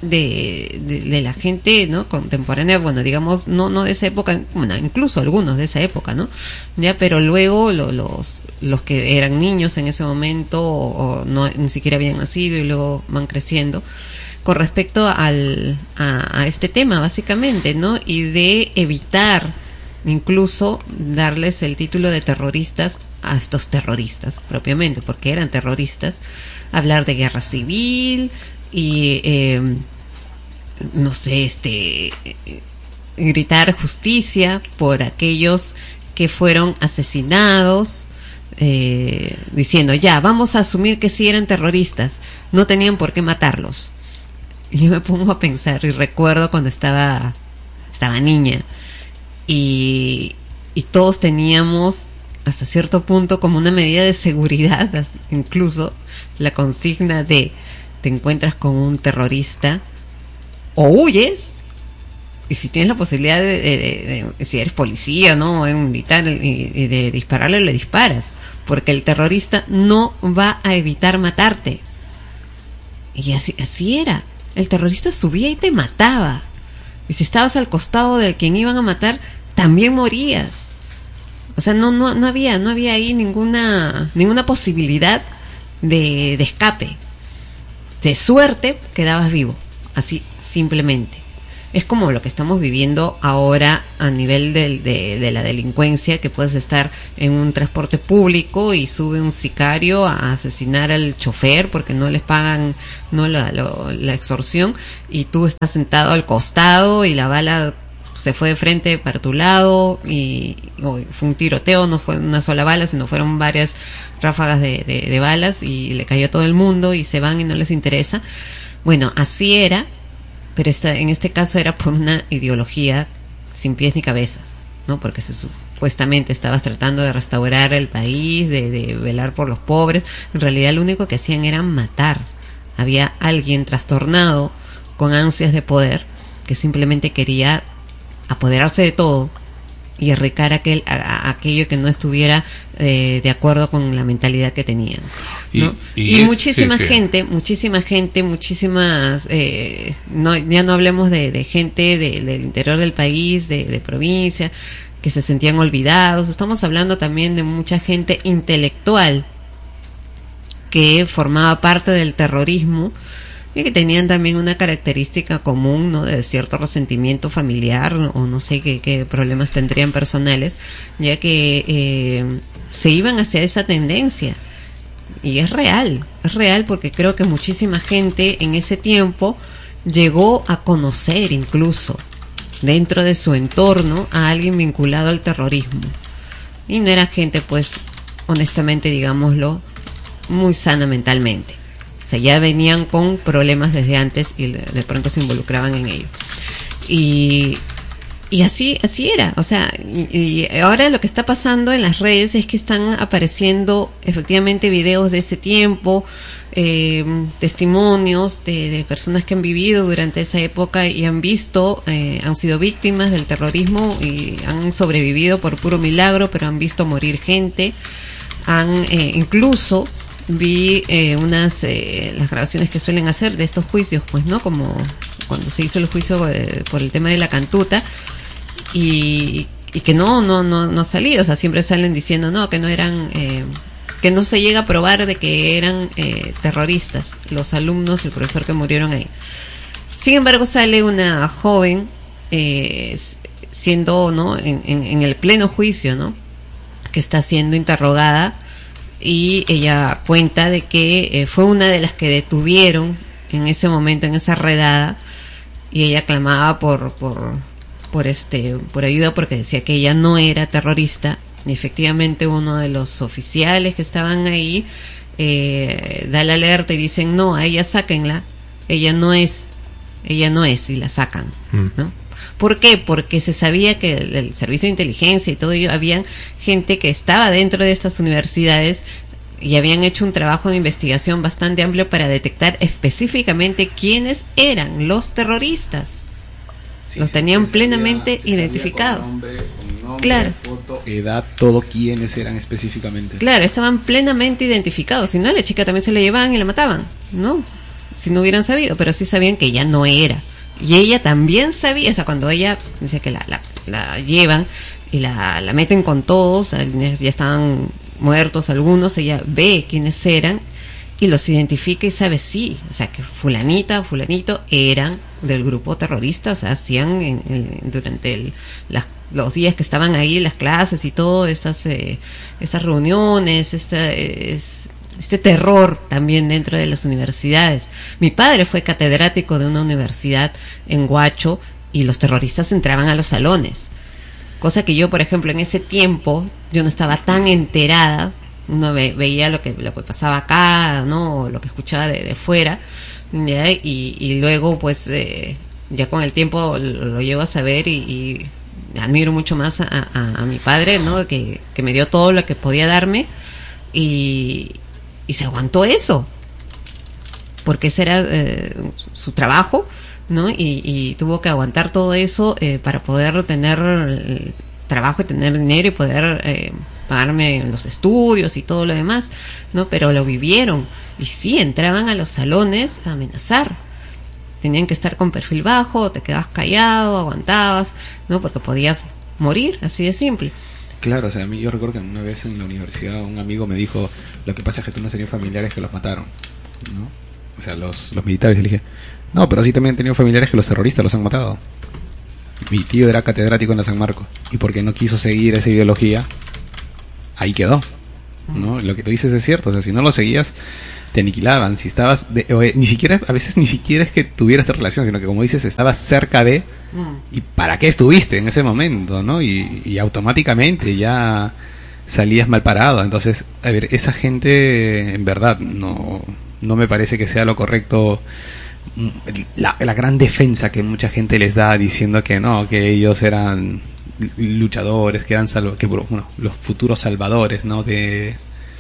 de, de, de la gente, ¿no? Contemporánea, bueno, digamos, no no de esa época, bueno, incluso algunos de esa época, ¿no? Ya, pero luego lo, los los que eran niños en ese momento o, o no ni siquiera habían nacido y luego van creciendo con respecto al a, a este tema básicamente, ¿no? Y de evitar incluso darles el título de terroristas a estos terroristas propiamente, porque eran terroristas, hablar de guerra civil y eh, no sé, este eh, gritar justicia por aquellos que fueron asesinados, eh, diciendo ya, vamos a asumir que sí eran terroristas, no tenían por qué matarlos. Y yo me pongo a pensar y recuerdo cuando estaba estaba niña y, y todos teníamos hasta cierto punto como una medida de seguridad, incluso la consigna de te encuentras con un terrorista o huyes, y si tienes la posibilidad de, de, de, de si eres policía, ¿no? O eres militar, y, y de dispararle, le disparas, porque el terrorista no va a evitar matarte. Y así, así era, el terrorista subía y te mataba, y si estabas al costado del quien iban a matar, también morías. O sea, no, no, no había, no había ahí ninguna, ninguna posibilidad de, de escape. De suerte quedabas vivo, así simplemente. es como lo que estamos viviendo ahora a nivel de, de, de la delincuencia, que puedes estar en un transporte público y sube un sicario a asesinar al chofer porque no les pagan no la, lo, la extorsión, y tú estás sentado al costado y la bala se fue de frente para tu lado y, y fue un tiroteo, no fue una sola bala, sino fueron varias ráfagas de, de, de balas y le cayó a todo el mundo y se van y no les interesa. Bueno, así era, pero esta, en este caso era por una ideología sin pies ni cabezas, ¿no? Porque se supuestamente estabas tratando de restaurar el país, de, de velar por los pobres. En realidad lo único que hacían era matar. Había alguien trastornado con ansias de poder que simplemente quería apoderarse de todo y erradicar aquel, a, a, aquello que no estuviera eh, de acuerdo con la mentalidad que tenían, ¿no? Y, y, y es, muchísima sí, sí. gente, muchísima gente, muchísimas, eh, no, ya no hablemos de, de gente de, del interior del país, de, de provincia, que se sentían olvidados. Estamos hablando también de mucha gente intelectual que formaba parte del terrorismo y que tenían también una característica común, ¿no? De cierto resentimiento familiar o no sé qué, qué problemas tendrían personales, ya que eh, se iban hacia esa tendencia. Y es real, es real porque creo que muchísima gente en ese tiempo llegó a conocer incluso dentro de su entorno a alguien vinculado al terrorismo. Y no era gente, pues, honestamente, digámoslo, muy sana mentalmente. O sea, ya venían con problemas desde antes y de, de pronto se involucraban en ello. Y, y así, así era. O sea, y, y ahora lo que está pasando en las redes es que están apareciendo efectivamente videos de ese tiempo, eh, testimonios de, de personas que han vivido durante esa época y han visto, eh, han sido víctimas del terrorismo y han sobrevivido por puro milagro, pero han visto morir gente. Han eh, incluso vi eh, unas eh, las grabaciones que suelen hacer de estos juicios, pues, ¿no? Como cuando se hizo el juicio eh, por el tema de la cantuta y, y que no no no no ha salido, o sea, siempre salen diciendo no, que no eran eh, que no se llega a probar de que eran eh, terroristas los alumnos y el profesor que murieron ahí. Sin embargo, sale una joven eh, siendo, ¿no? En, en, en el pleno juicio, ¿no? Que está siendo interrogada. Y ella cuenta de que eh, fue una de las que detuvieron en ese momento, en esa redada, y ella clamaba por por por este por ayuda porque decía que ella no era terrorista. Y efectivamente uno de los oficiales que estaban ahí eh, da la alerta y dicen no, a ella sáquenla, ella no es, ella no es, y la sacan, ¿no? ¿Por qué? Porque se sabía que el, el servicio de inteligencia y todo ello, habían gente que estaba dentro de estas universidades y habían hecho un trabajo de investigación bastante amplio para detectar específicamente quiénes eran los terroristas. Sí, los tenían se plenamente sabía, identificados. Con nombre, con nombre, claro. Foto, edad, todo quiénes eran específicamente. Claro, estaban plenamente identificados. Si no, a la chica también se la llevaban y la mataban, ¿no? Si no hubieran sabido, pero sí sabían que ella no era. Y ella también sabía, o sea, cuando ella dice que la, la, la llevan y la, la meten con todos, ya estaban muertos algunos, ella ve quiénes eran y los identifica y sabe sí, o sea, que fulanita o fulanito eran del grupo terrorista, o sea, hacían en, en, durante el, las, los días que estaban ahí, las clases y todo, estas, eh, estas reuniones, esta, es, este terror también dentro de las universidades. Mi padre fue catedrático de una universidad en Huacho y los terroristas entraban a los salones, cosa que yo, por ejemplo, en ese tiempo yo no estaba tan enterada. Uno ve, veía lo que lo que pasaba acá, ¿no? O lo que escuchaba de, de fuera, ¿ya? Y, y luego pues eh, ya con el tiempo lo, lo llevo a saber y, y admiro mucho más a, a, a mi padre, ¿no? Que, que me dio todo lo que podía darme y Y se aguantó eso, porque ese era eh, su trabajo, ¿no? Y, y tuvo que aguantar todo eso eh, para poder tener el trabajo y tener dinero y poder eh, pagarme los estudios y todo lo demás, ¿no? Pero lo vivieron. Y sí, entraban a los salones a amenazar. Tenían que estar con perfil bajo, te quedabas callado, aguantabas, ¿no? Porque podías morir, así de simple. Claro, o sea, a mí yo recuerdo que una vez en la universidad un amigo me dijo, lo que pasa es que tú no tenías familiares que los mataron, ¿no? O sea, los, los militares. Y le dije, no, pero sí también he tenido familiares que los terroristas los han matado. mi tío era catedrático en la San Marcos y porque no quiso seguir esa ideología, ahí quedó, ¿no? Lo que tú dices es cierto, o sea, si no lo seguías, te aniquilaban. Si estabas, de, o, eh, ni siquiera, a veces ni siquiera es que tuvieras esa relación, sino que como dices, estabas cerca de, ¿y para qué estuviste en ese momento, no? Y, y automáticamente ya salías mal parado. Entonces, a ver, esa gente, en verdad, no, no me parece que sea lo correcto. La, la gran defensa que mucha gente les da diciendo que no, que ellos eran luchadores, que eran salvo, que bueno, los futuros salvadores, ¿no? de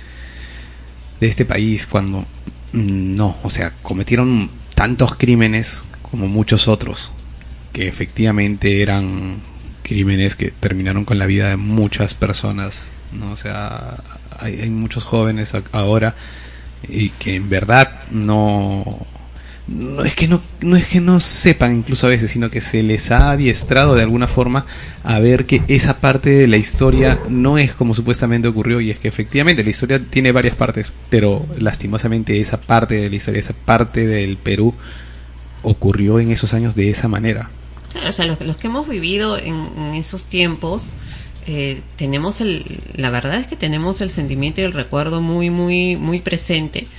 de este país, cuando no, o sea, cometieron tantos crímenes como muchos otros, que efectivamente eran crímenes que terminaron con la vida de muchas personas, ¿no? O sea, hay, hay muchos jóvenes ahora y que en verdad no no es que no no es que no sepan incluso a veces, sino que se les ha adiestrado de alguna forma a ver que esa parte de la historia no es como supuestamente ocurrió, y es que efectivamente la historia tiene varias partes, pero lastimosamente esa parte de la historia, esa parte del Perú ocurrió en esos años de esa manera. Claro, o sea, los, los que hemos vivido en, en esos tiempos, eh, tenemos el, la verdad es que tenemos el sentimiento y el recuerdo muy, muy, muy presente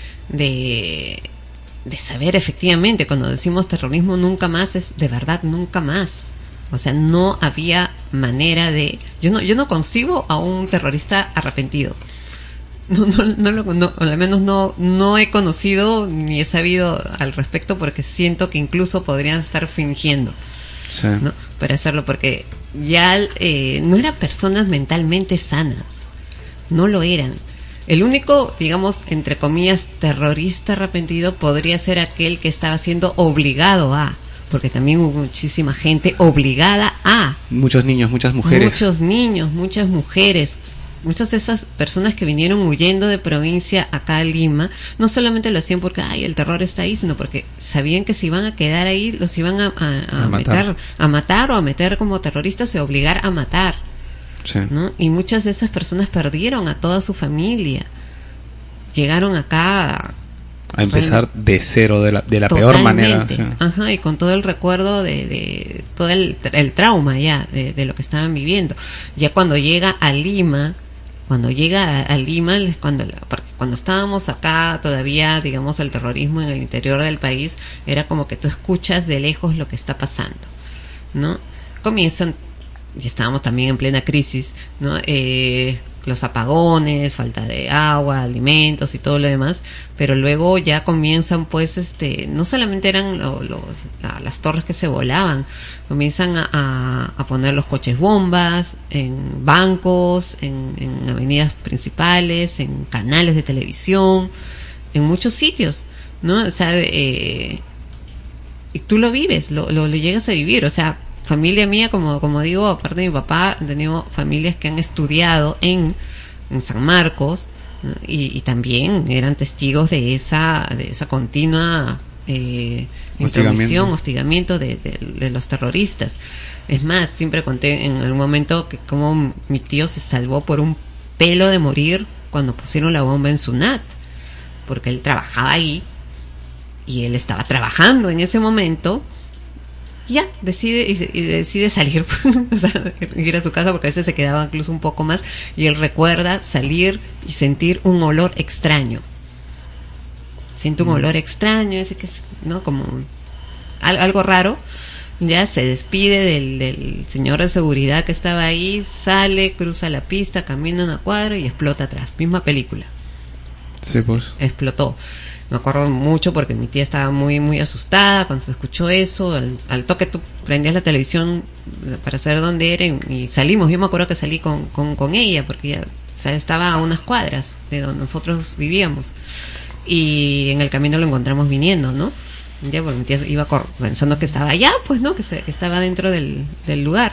de de saber efectivamente, cuando decimos terrorismo nunca más, es de verdad nunca más. O sea, no había manera de... Yo no yo no concibo a un terrorista arrepentido. No, no, no, lo, no al menos no, no he conocido ni he sabido al respecto, porque siento que incluso podrían estar fingiendo, sí, ¿no? Para hacerlo, porque ya eh, no eran personas mentalmente sanas. No lo eran. El único, digamos, entre comillas, terrorista arrepentido podría ser aquel que estaba siendo obligado a, porque también hubo muchísima gente obligada a. Muchos niños, muchas mujeres. Muchos niños, muchas mujeres. Muchas de esas personas que vinieron huyendo de provincia acá a Lima, no solamente lo hacían porque ay, el terror está ahí, sino porque sabían que si iban a quedar ahí, los iban a, a, a, a matar. meter, a matar o a meter como terroristas y obligar a matar. Sí. ¿No? Y muchas de esas personas perdieron a toda su familia, llegaron acá a, a empezar de cero, de la, de la peor manera, sí. Ajá, y con todo el recuerdo de, de todo el, el trauma ya de, de lo que estaban viviendo. Ya cuando llega a Lima, cuando llega a, a Lima, cuando, porque cuando estábamos acá todavía, digamos, el terrorismo en el interior del país era como que tú escuchas de lejos lo que está pasando, ¿no? Comienzan, y estábamos también en plena crisis, ¿no? Eh, los apagones, falta de agua, alimentos y todo lo demás, pero luego ya comienzan, pues, este, no solamente eran lo, los, la, las torres que se volaban, comienzan a, a, a poner los coches bombas en bancos, en, en avenidas principales, en canales de televisión, en muchos sitios, ¿no? O sea, eh, y tú lo vives, lo, lo, lo llegas a vivir, o sea, familia mía, como como digo, aparte de mi papá, tenemos familias que han estudiado en, en San Marcos, ¿no? y, y también eran testigos de esa de esa continua eh, intromisión, hostigamiento de, de, de los terroristas. Es más, siempre conté en algún momento que como mi tío se salvó por un pelo de morir cuando pusieron la bomba en Sunat, porque él trabajaba ahí y él estaba trabajando en ese momento. Ya, decide y, y decide salir, o sea, ir a su casa, porque a veces se quedaba incluso un poco más, y él recuerda salir y sentir un olor extraño. Siente un mm. olor extraño, ese que es, ¿no? Como al, algo raro. Ya se despide del, del señor de seguridad que estaba ahí, sale, cruza la pista, camina una cuadra y explota atrás. Misma película. Sí, pues. Explotó. Me acuerdo mucho porque mi tía estaba muy muy asustada cuando se escuchó eso. Al, al toque tú prendías la televisión para saber dónde era y salimos. Yo me acuerdo que salí con, con, con ella porque ella, o sea, estaba a unas cuadras de donde nosotros vivíamos. Y en el camino lo encontramos viniendo, ¿no? Ya, porque mi tía iba pensando que estaba allá, pues, ¿no? Que, se, que estaba dentro del, del lugar.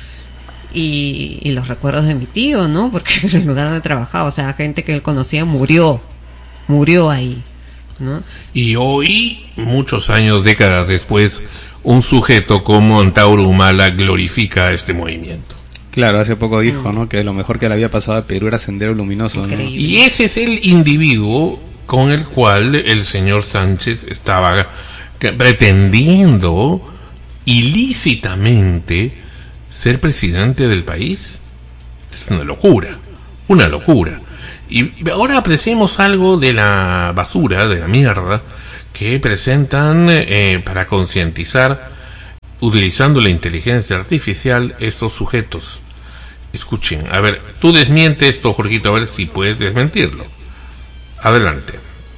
Y, y los recuerdos de mi tío, ¿no? Porque en el lugar donde trabajaba, o sea, gente que él conocía murió. Murió ahí, ¿no? Y hoy, muchos años, décadas después, un sujeto como Antauro Humala glorifica este movimiento. Claro, hace poco dijo, ¿no? Que lo mejor que le había pasado a Perú era Sendero Luminoso, ¿no? Y ese es el individuo con el cual el señor Sánchez estaba pretendiendo ilícitamente ser presidente del país. Es una locura, una locura. Y ahora apreciemos algo de la basura, de la mierda, que presentan eh, para concientizar, utilizando la inteligencia artificial, estos sujetos. Escuchen, a ver, tú desmiente esto, Jorgito, a ver si puedes desmentirlo. Adelante.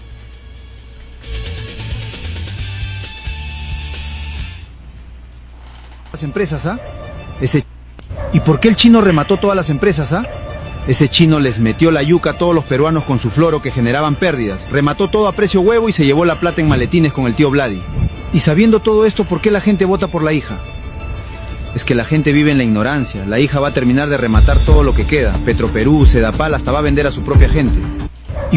Las empresas, ¿ah? Ese... ¿Y por qué el chino remató todas las empresas, ah? Ese chino les metió la yuca a todos los peruanos con su floro que generaban pérdidas. Remató todo a precio huevo y se llevó la plata en maletines con el tío Vladi. Y sabiendo todo esto, ¿por qué la gente vota por la hija? Es que la gente vive en la ignorancia. La hija va a terminar de rematar todo lo que queda. Petroperú, Sedapal, hasta va a vender a su propia gente. Y...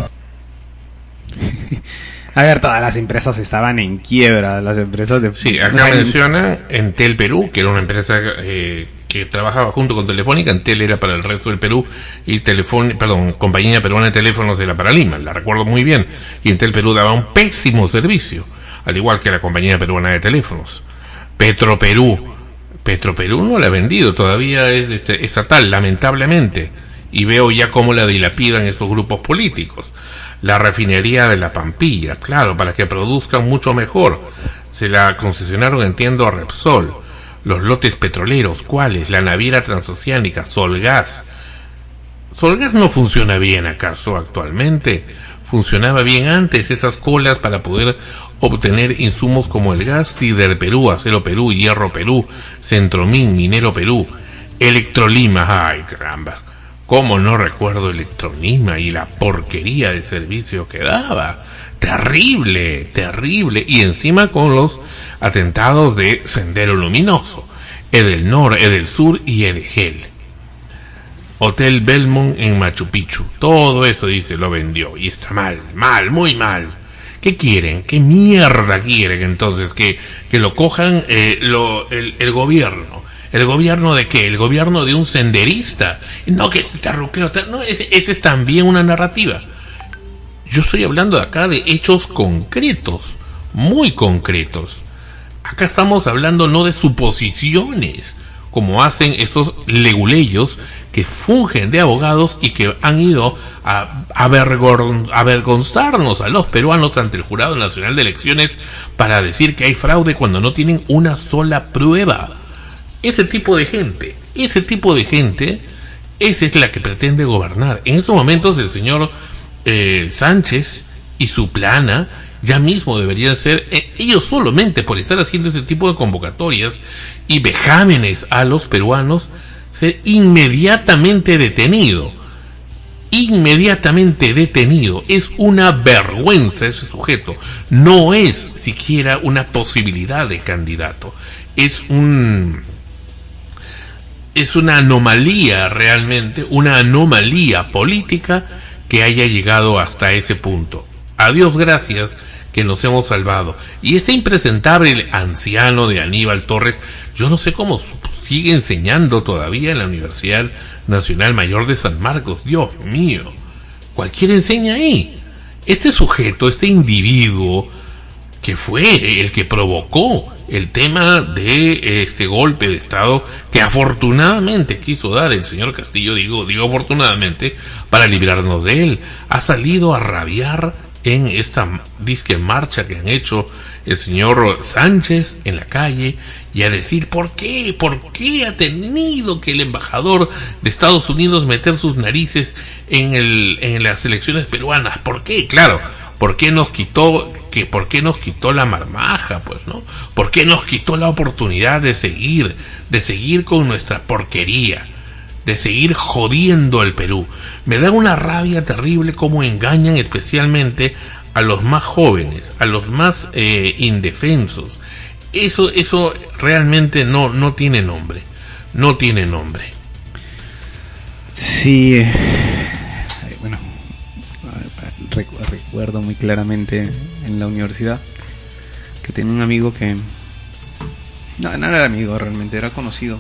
A ver, todas las empresas estaban en quiebra, las empresas de... Sí, acá menciona Entel Perú, que era una empresa eh, que trabajaba junto con Telefónica. Entel era para el resto del Perú y Telefónica, perdón, Compañía Peruana de Teléfonos era para Lima, la recuerdo muy bien. Y Entel Perú daba un pésimo servicio, al igual que la Compañía Peruana de Teléfonos. Petroperú, Petroperú no la ha vendido, todavía es este, estatal, lamentablemente. Y veo ya cómo la dilapidan esos grupos políticos. La refinería de la Pampilla, claro, para que produzcan mucho mejor. Se la concesionaron, entiendo, a Repsol. Los lotes petroleros, ¿cuáles? La naviera transoceánica, Solgas. ¿Solgas no funciona bien acaso actualmente? Funcionaba bien antes, esas colas para poder obtener insumos como el gas, Sider Perú, Acero Perú, Hierro Perú, Centromin, Minero Perú, Electrolima, ay carambas. ¿Cómo no recuerdo Electrolima y la porquería de servicio que daba? Terrible, terrible. Y encima con los atentados de Sendero Luminoso, Edelnor, Edelsur y Edegel. Hotel Belmont en Machu Picchu. Todo eso, dice, lo vendió. Y está mal, mal, muy mal. ¿Qué quieren? ¿Qué mierda quieren entonces? Que, que lo cojan eh, lo, el, el gobierno. ¿El gobierno de qué? El gobierno de un senderista. No, que este tarruqueo, no, ese, ese es también una narrativa. Yo estoy hablando acá de hechos concretos, muy concretos. Acá estamos hablando no de suposiciones, como hacen esos leguleyos que fungen de abogados y que han ido a, a avergon, avergonzarnos a los peruanos ante el Jurado Nacional de Elecciones para decir que hay fraude cuando no tienen una sola prueba. Ese tipo de gente, ese tipo de gente, esa es la que pretende gobernar. En estos momentos el señor eh, Sánchez y su plana ya mismo deberían ser, eh, ellos solamente por estar haciendo ese tipo de convocatorias y vejámenes a los peruanos, ser inmediatamente detenido. Inmediatamente detenido. Es una vergüenza ese sujeto. No es siquiera una posibilidad de candidato. Es un... Es una anomalía realmente, una anomalía política que haya llegado hasta ese punto. A Dios gracias que nos hemos salvado. Y ese impresentable anciano de Aníbal Torres, yo no sé cómo sigue enseñando todavía en la Universidad Nacional Mayor de San Marcos. Dios mío, cualquiera enseña ahí. Este sujeto, este individuo que fue el que provocó el tema de este golpe de Estado que afortunadamente quiso dar el señor Castillo, digo, digo afortunadamente, para librarnos de él, ha salido a rabiar en esta disque marcha que han hecho el señor Sánchez en la calle y a decir ¿por qué? ¿Por qué ha tenido que el embajador de Estados Unidos meter sus narices en el en las elecciones peruanas? ¿Por qué? Claro, ¿por qué nos quitó que por qué nos quitó la marmaja, pues, no? ¿Por qué nos quitó la oportunidad de seguir, de seguir con nuestra porquería, de seguir jodiendo al Perú? Me da una rabia terrible cómo engañan especialmente a los más jóvenes, a los más eh, indefensos. Eso eso realmente no no tiene nombre. No tiene nombre. Sí, eh, bueno, recuerdo muy claramente en la universidad que tenía un amigo que no, no era amigo realmente, era conocido.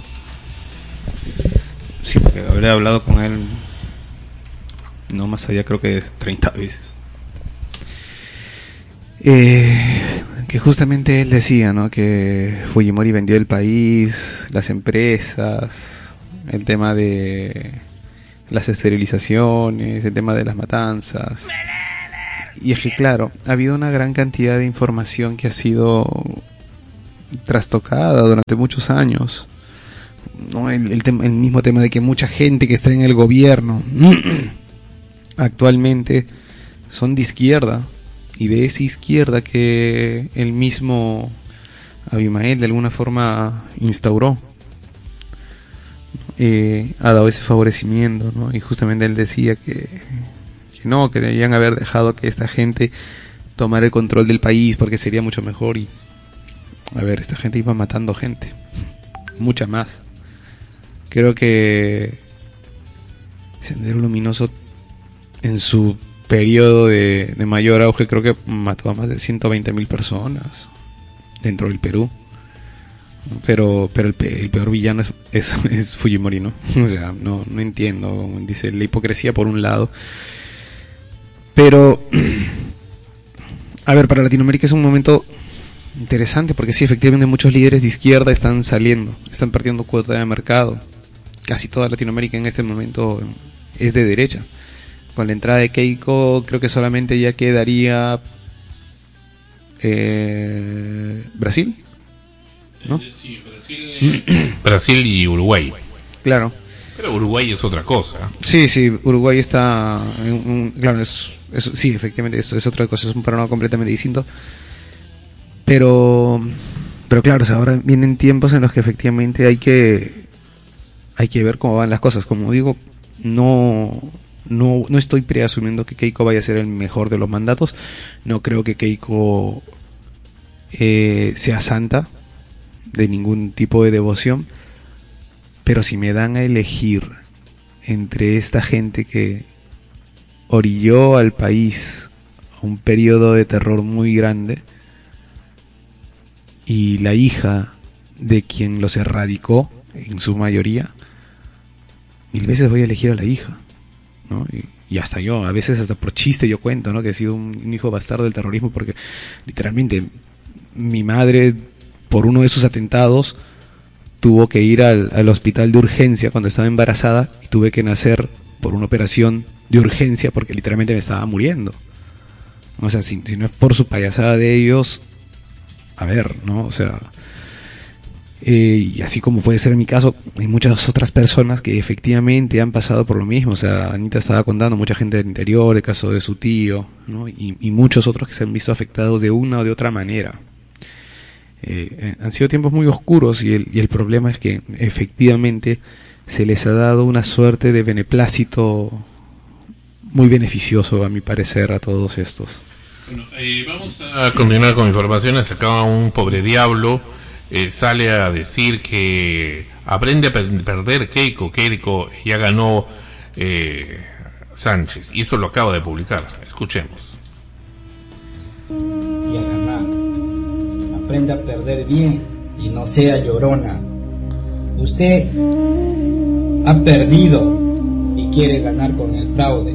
Sí, porque habré hablado con él no más allá, creo que treinta veces. Eh, que justamente él decía, ¿no? Que Fujimori vendió el país, las empresas, el tema de las esterilizaciones, el tema de las matanzas. Y es que claro, ha habido una gran cantidad de información que ha sido trastocada durante muchos años, ¿no? El, el, tem- el mismo tema de que mucha gente que está en el gobierno actualmente son de izquierda, y de esa izquierda que el mismo Abimael de alguna forma instauró, eh, ha dado ese favorecimiento, ¿no? Y justamente él decía que, que no, que deberían haber dejado que esta gente tomara el control del país porque sería mucho mejor. Y a ver, esta gente iba matando gente, mucha más. Creo que Sendero Luminoso en su periodo de, de mayor auge creo que mató a más de ciento veinte mil personas dentro del Perú. Pero pero el, pe- el peor villano es, es, es Fujimori, ¿no? O sea, no, no entiendo. Dice la hipocresía por un lado. Pero, a ver, para Latinoamérica es un momento interesante porque sí, efectivamente muchos líderes de izquierda están saliendo, están perdiendo cuota de mercado. Casi toda Latinoamérica en este momento es de derecha. Con la entrada de Keiko creo que solamente ya quedaría eh, Brasil, ¿no? Sí, Brasil, Brasil y Uruguay. Claro. Pero Uruguay es otra cosa. Sí, sí, Uruguay está en un, claro, es, es, sí, efectivamente es, es otra cosa, es un panorama completamente distinto. Pero pero claro, o sea, ahora vienen tiempos en los que efectivamente hay que hay que ver cómo van las cosas. Como digo, no no no estoy preasumiendo que Keiko vaya a ser el mejor de los mandatos. No creo que Keiko eh, sea santa de ningún tipo de devoción. Pero si me dan a elegir entre esta gente que orilló al país a un periodo de terror muy grande y la hija de quien los erradicó en su mayoría, mil veces voy a elegir a la hija, ¿no? Y, y hasta yo, a veces hasta por chiste yo cuento, ¿no? Que he sido un, un hijo bastardo del terrorismo porque literalmente mi madre, por uno de sus atentados, tuvo que ir al, al hospital de urgencia cuando estaba embarazada y tuve que nacer por una operación de urgencia porque literalmente me estaba muriendo. O sea, si, si no es por su payasada de ellos, a ver, ¿no? O sea, eh, y así como puede ser en mi caso, hay muchas otras personas que efectivamente han pasado por lo mismo. O sea, Anita estaba contando, mucha gente del interior, el caso de su tío, ¿no? Y, y muchos otros que se han visto afectados de una o de otra manera. Eh, han sido tiempos muy oscuros y el, y el problema es que efectivamente se les ha dado una suerte de beneplácito muy beneficioso, a mi parecer, a todos estos. Bueno, eh, vamos a continuar con informaciones. Acá un pobre diablo eh, sale a decir que aprende a per- perder Keiko. Keiko ya ganó eh, Sánchez, y eso lo acaba de publicar. Escuchemos. Y a ganar. Aprenda a perder bien y no sea llorona. Usted ha perdido y quiere ganar con el fraude.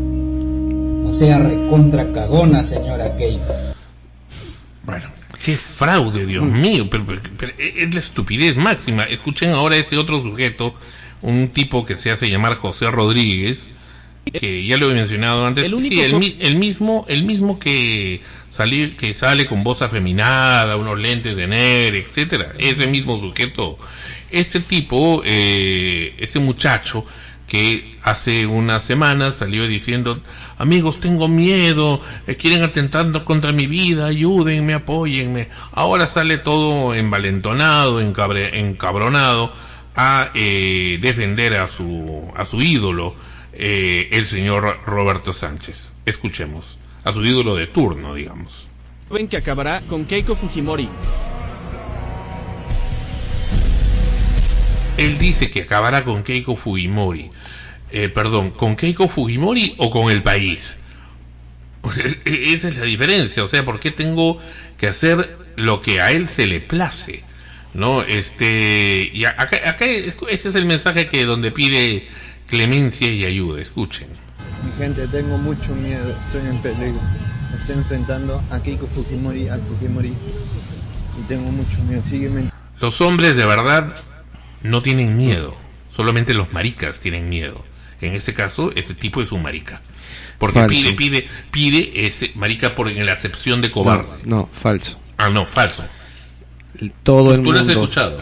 No sea recontra cagona, señora Keiko. Bueno, qué fraude, Dios mío, pero, pero, pero es la estupidez máxima. Escuchen ahora a este otro sujeto, un tipo que se hace llamar José Rodríguez, que ya lo he mencionado antes. El único sí, el, mi, el mismo, el mismo que sale, que sale con voz afeminada, unos lentes de negro, etcétera. Ese mismo sujeto, este tipo, eh, ese muchacho que hace unas semanas salió diciendo: amigos, tengo miedo, eh, quieren atentando contra mi vida, ayúdenme, apóyenme. Ahora sale todo envalentonado, encabre, encabronado a eh, defender a su a su ídolo, eh, el señor Roberto Sánchez. Escuchemos a su ídolo de turno, digamos. Ven que acabará con Keiko Fujimori. Él dice que acabará con Keiko Fujimori. Eh, perdón, ¿con Keiko Fujimori o con el país? Esa es la diferencia. O sea, ¿por qué tengo que hacer lo que a él se le place? ¿No? Este, y acá, acá ese es el mensaje que donde pide clemencia y ayuda. Escuchen. Mi gente, tengo mucho miedo, estoy en peligro. Estoy enfrentando a Keiko Fujimori, al Fujimori, y tengo mucho miedo. Sígueme. Los hombres de verdad no tienen miedo, solamente los maricas tienen miedo. En este caso, este tipo es un marica. Porque Falso. pide, pide, pide ese marica por en la acepción de cobarde. No, no, falso. Ah, no, falso. Todo el Tú lo has mundo, escuchado.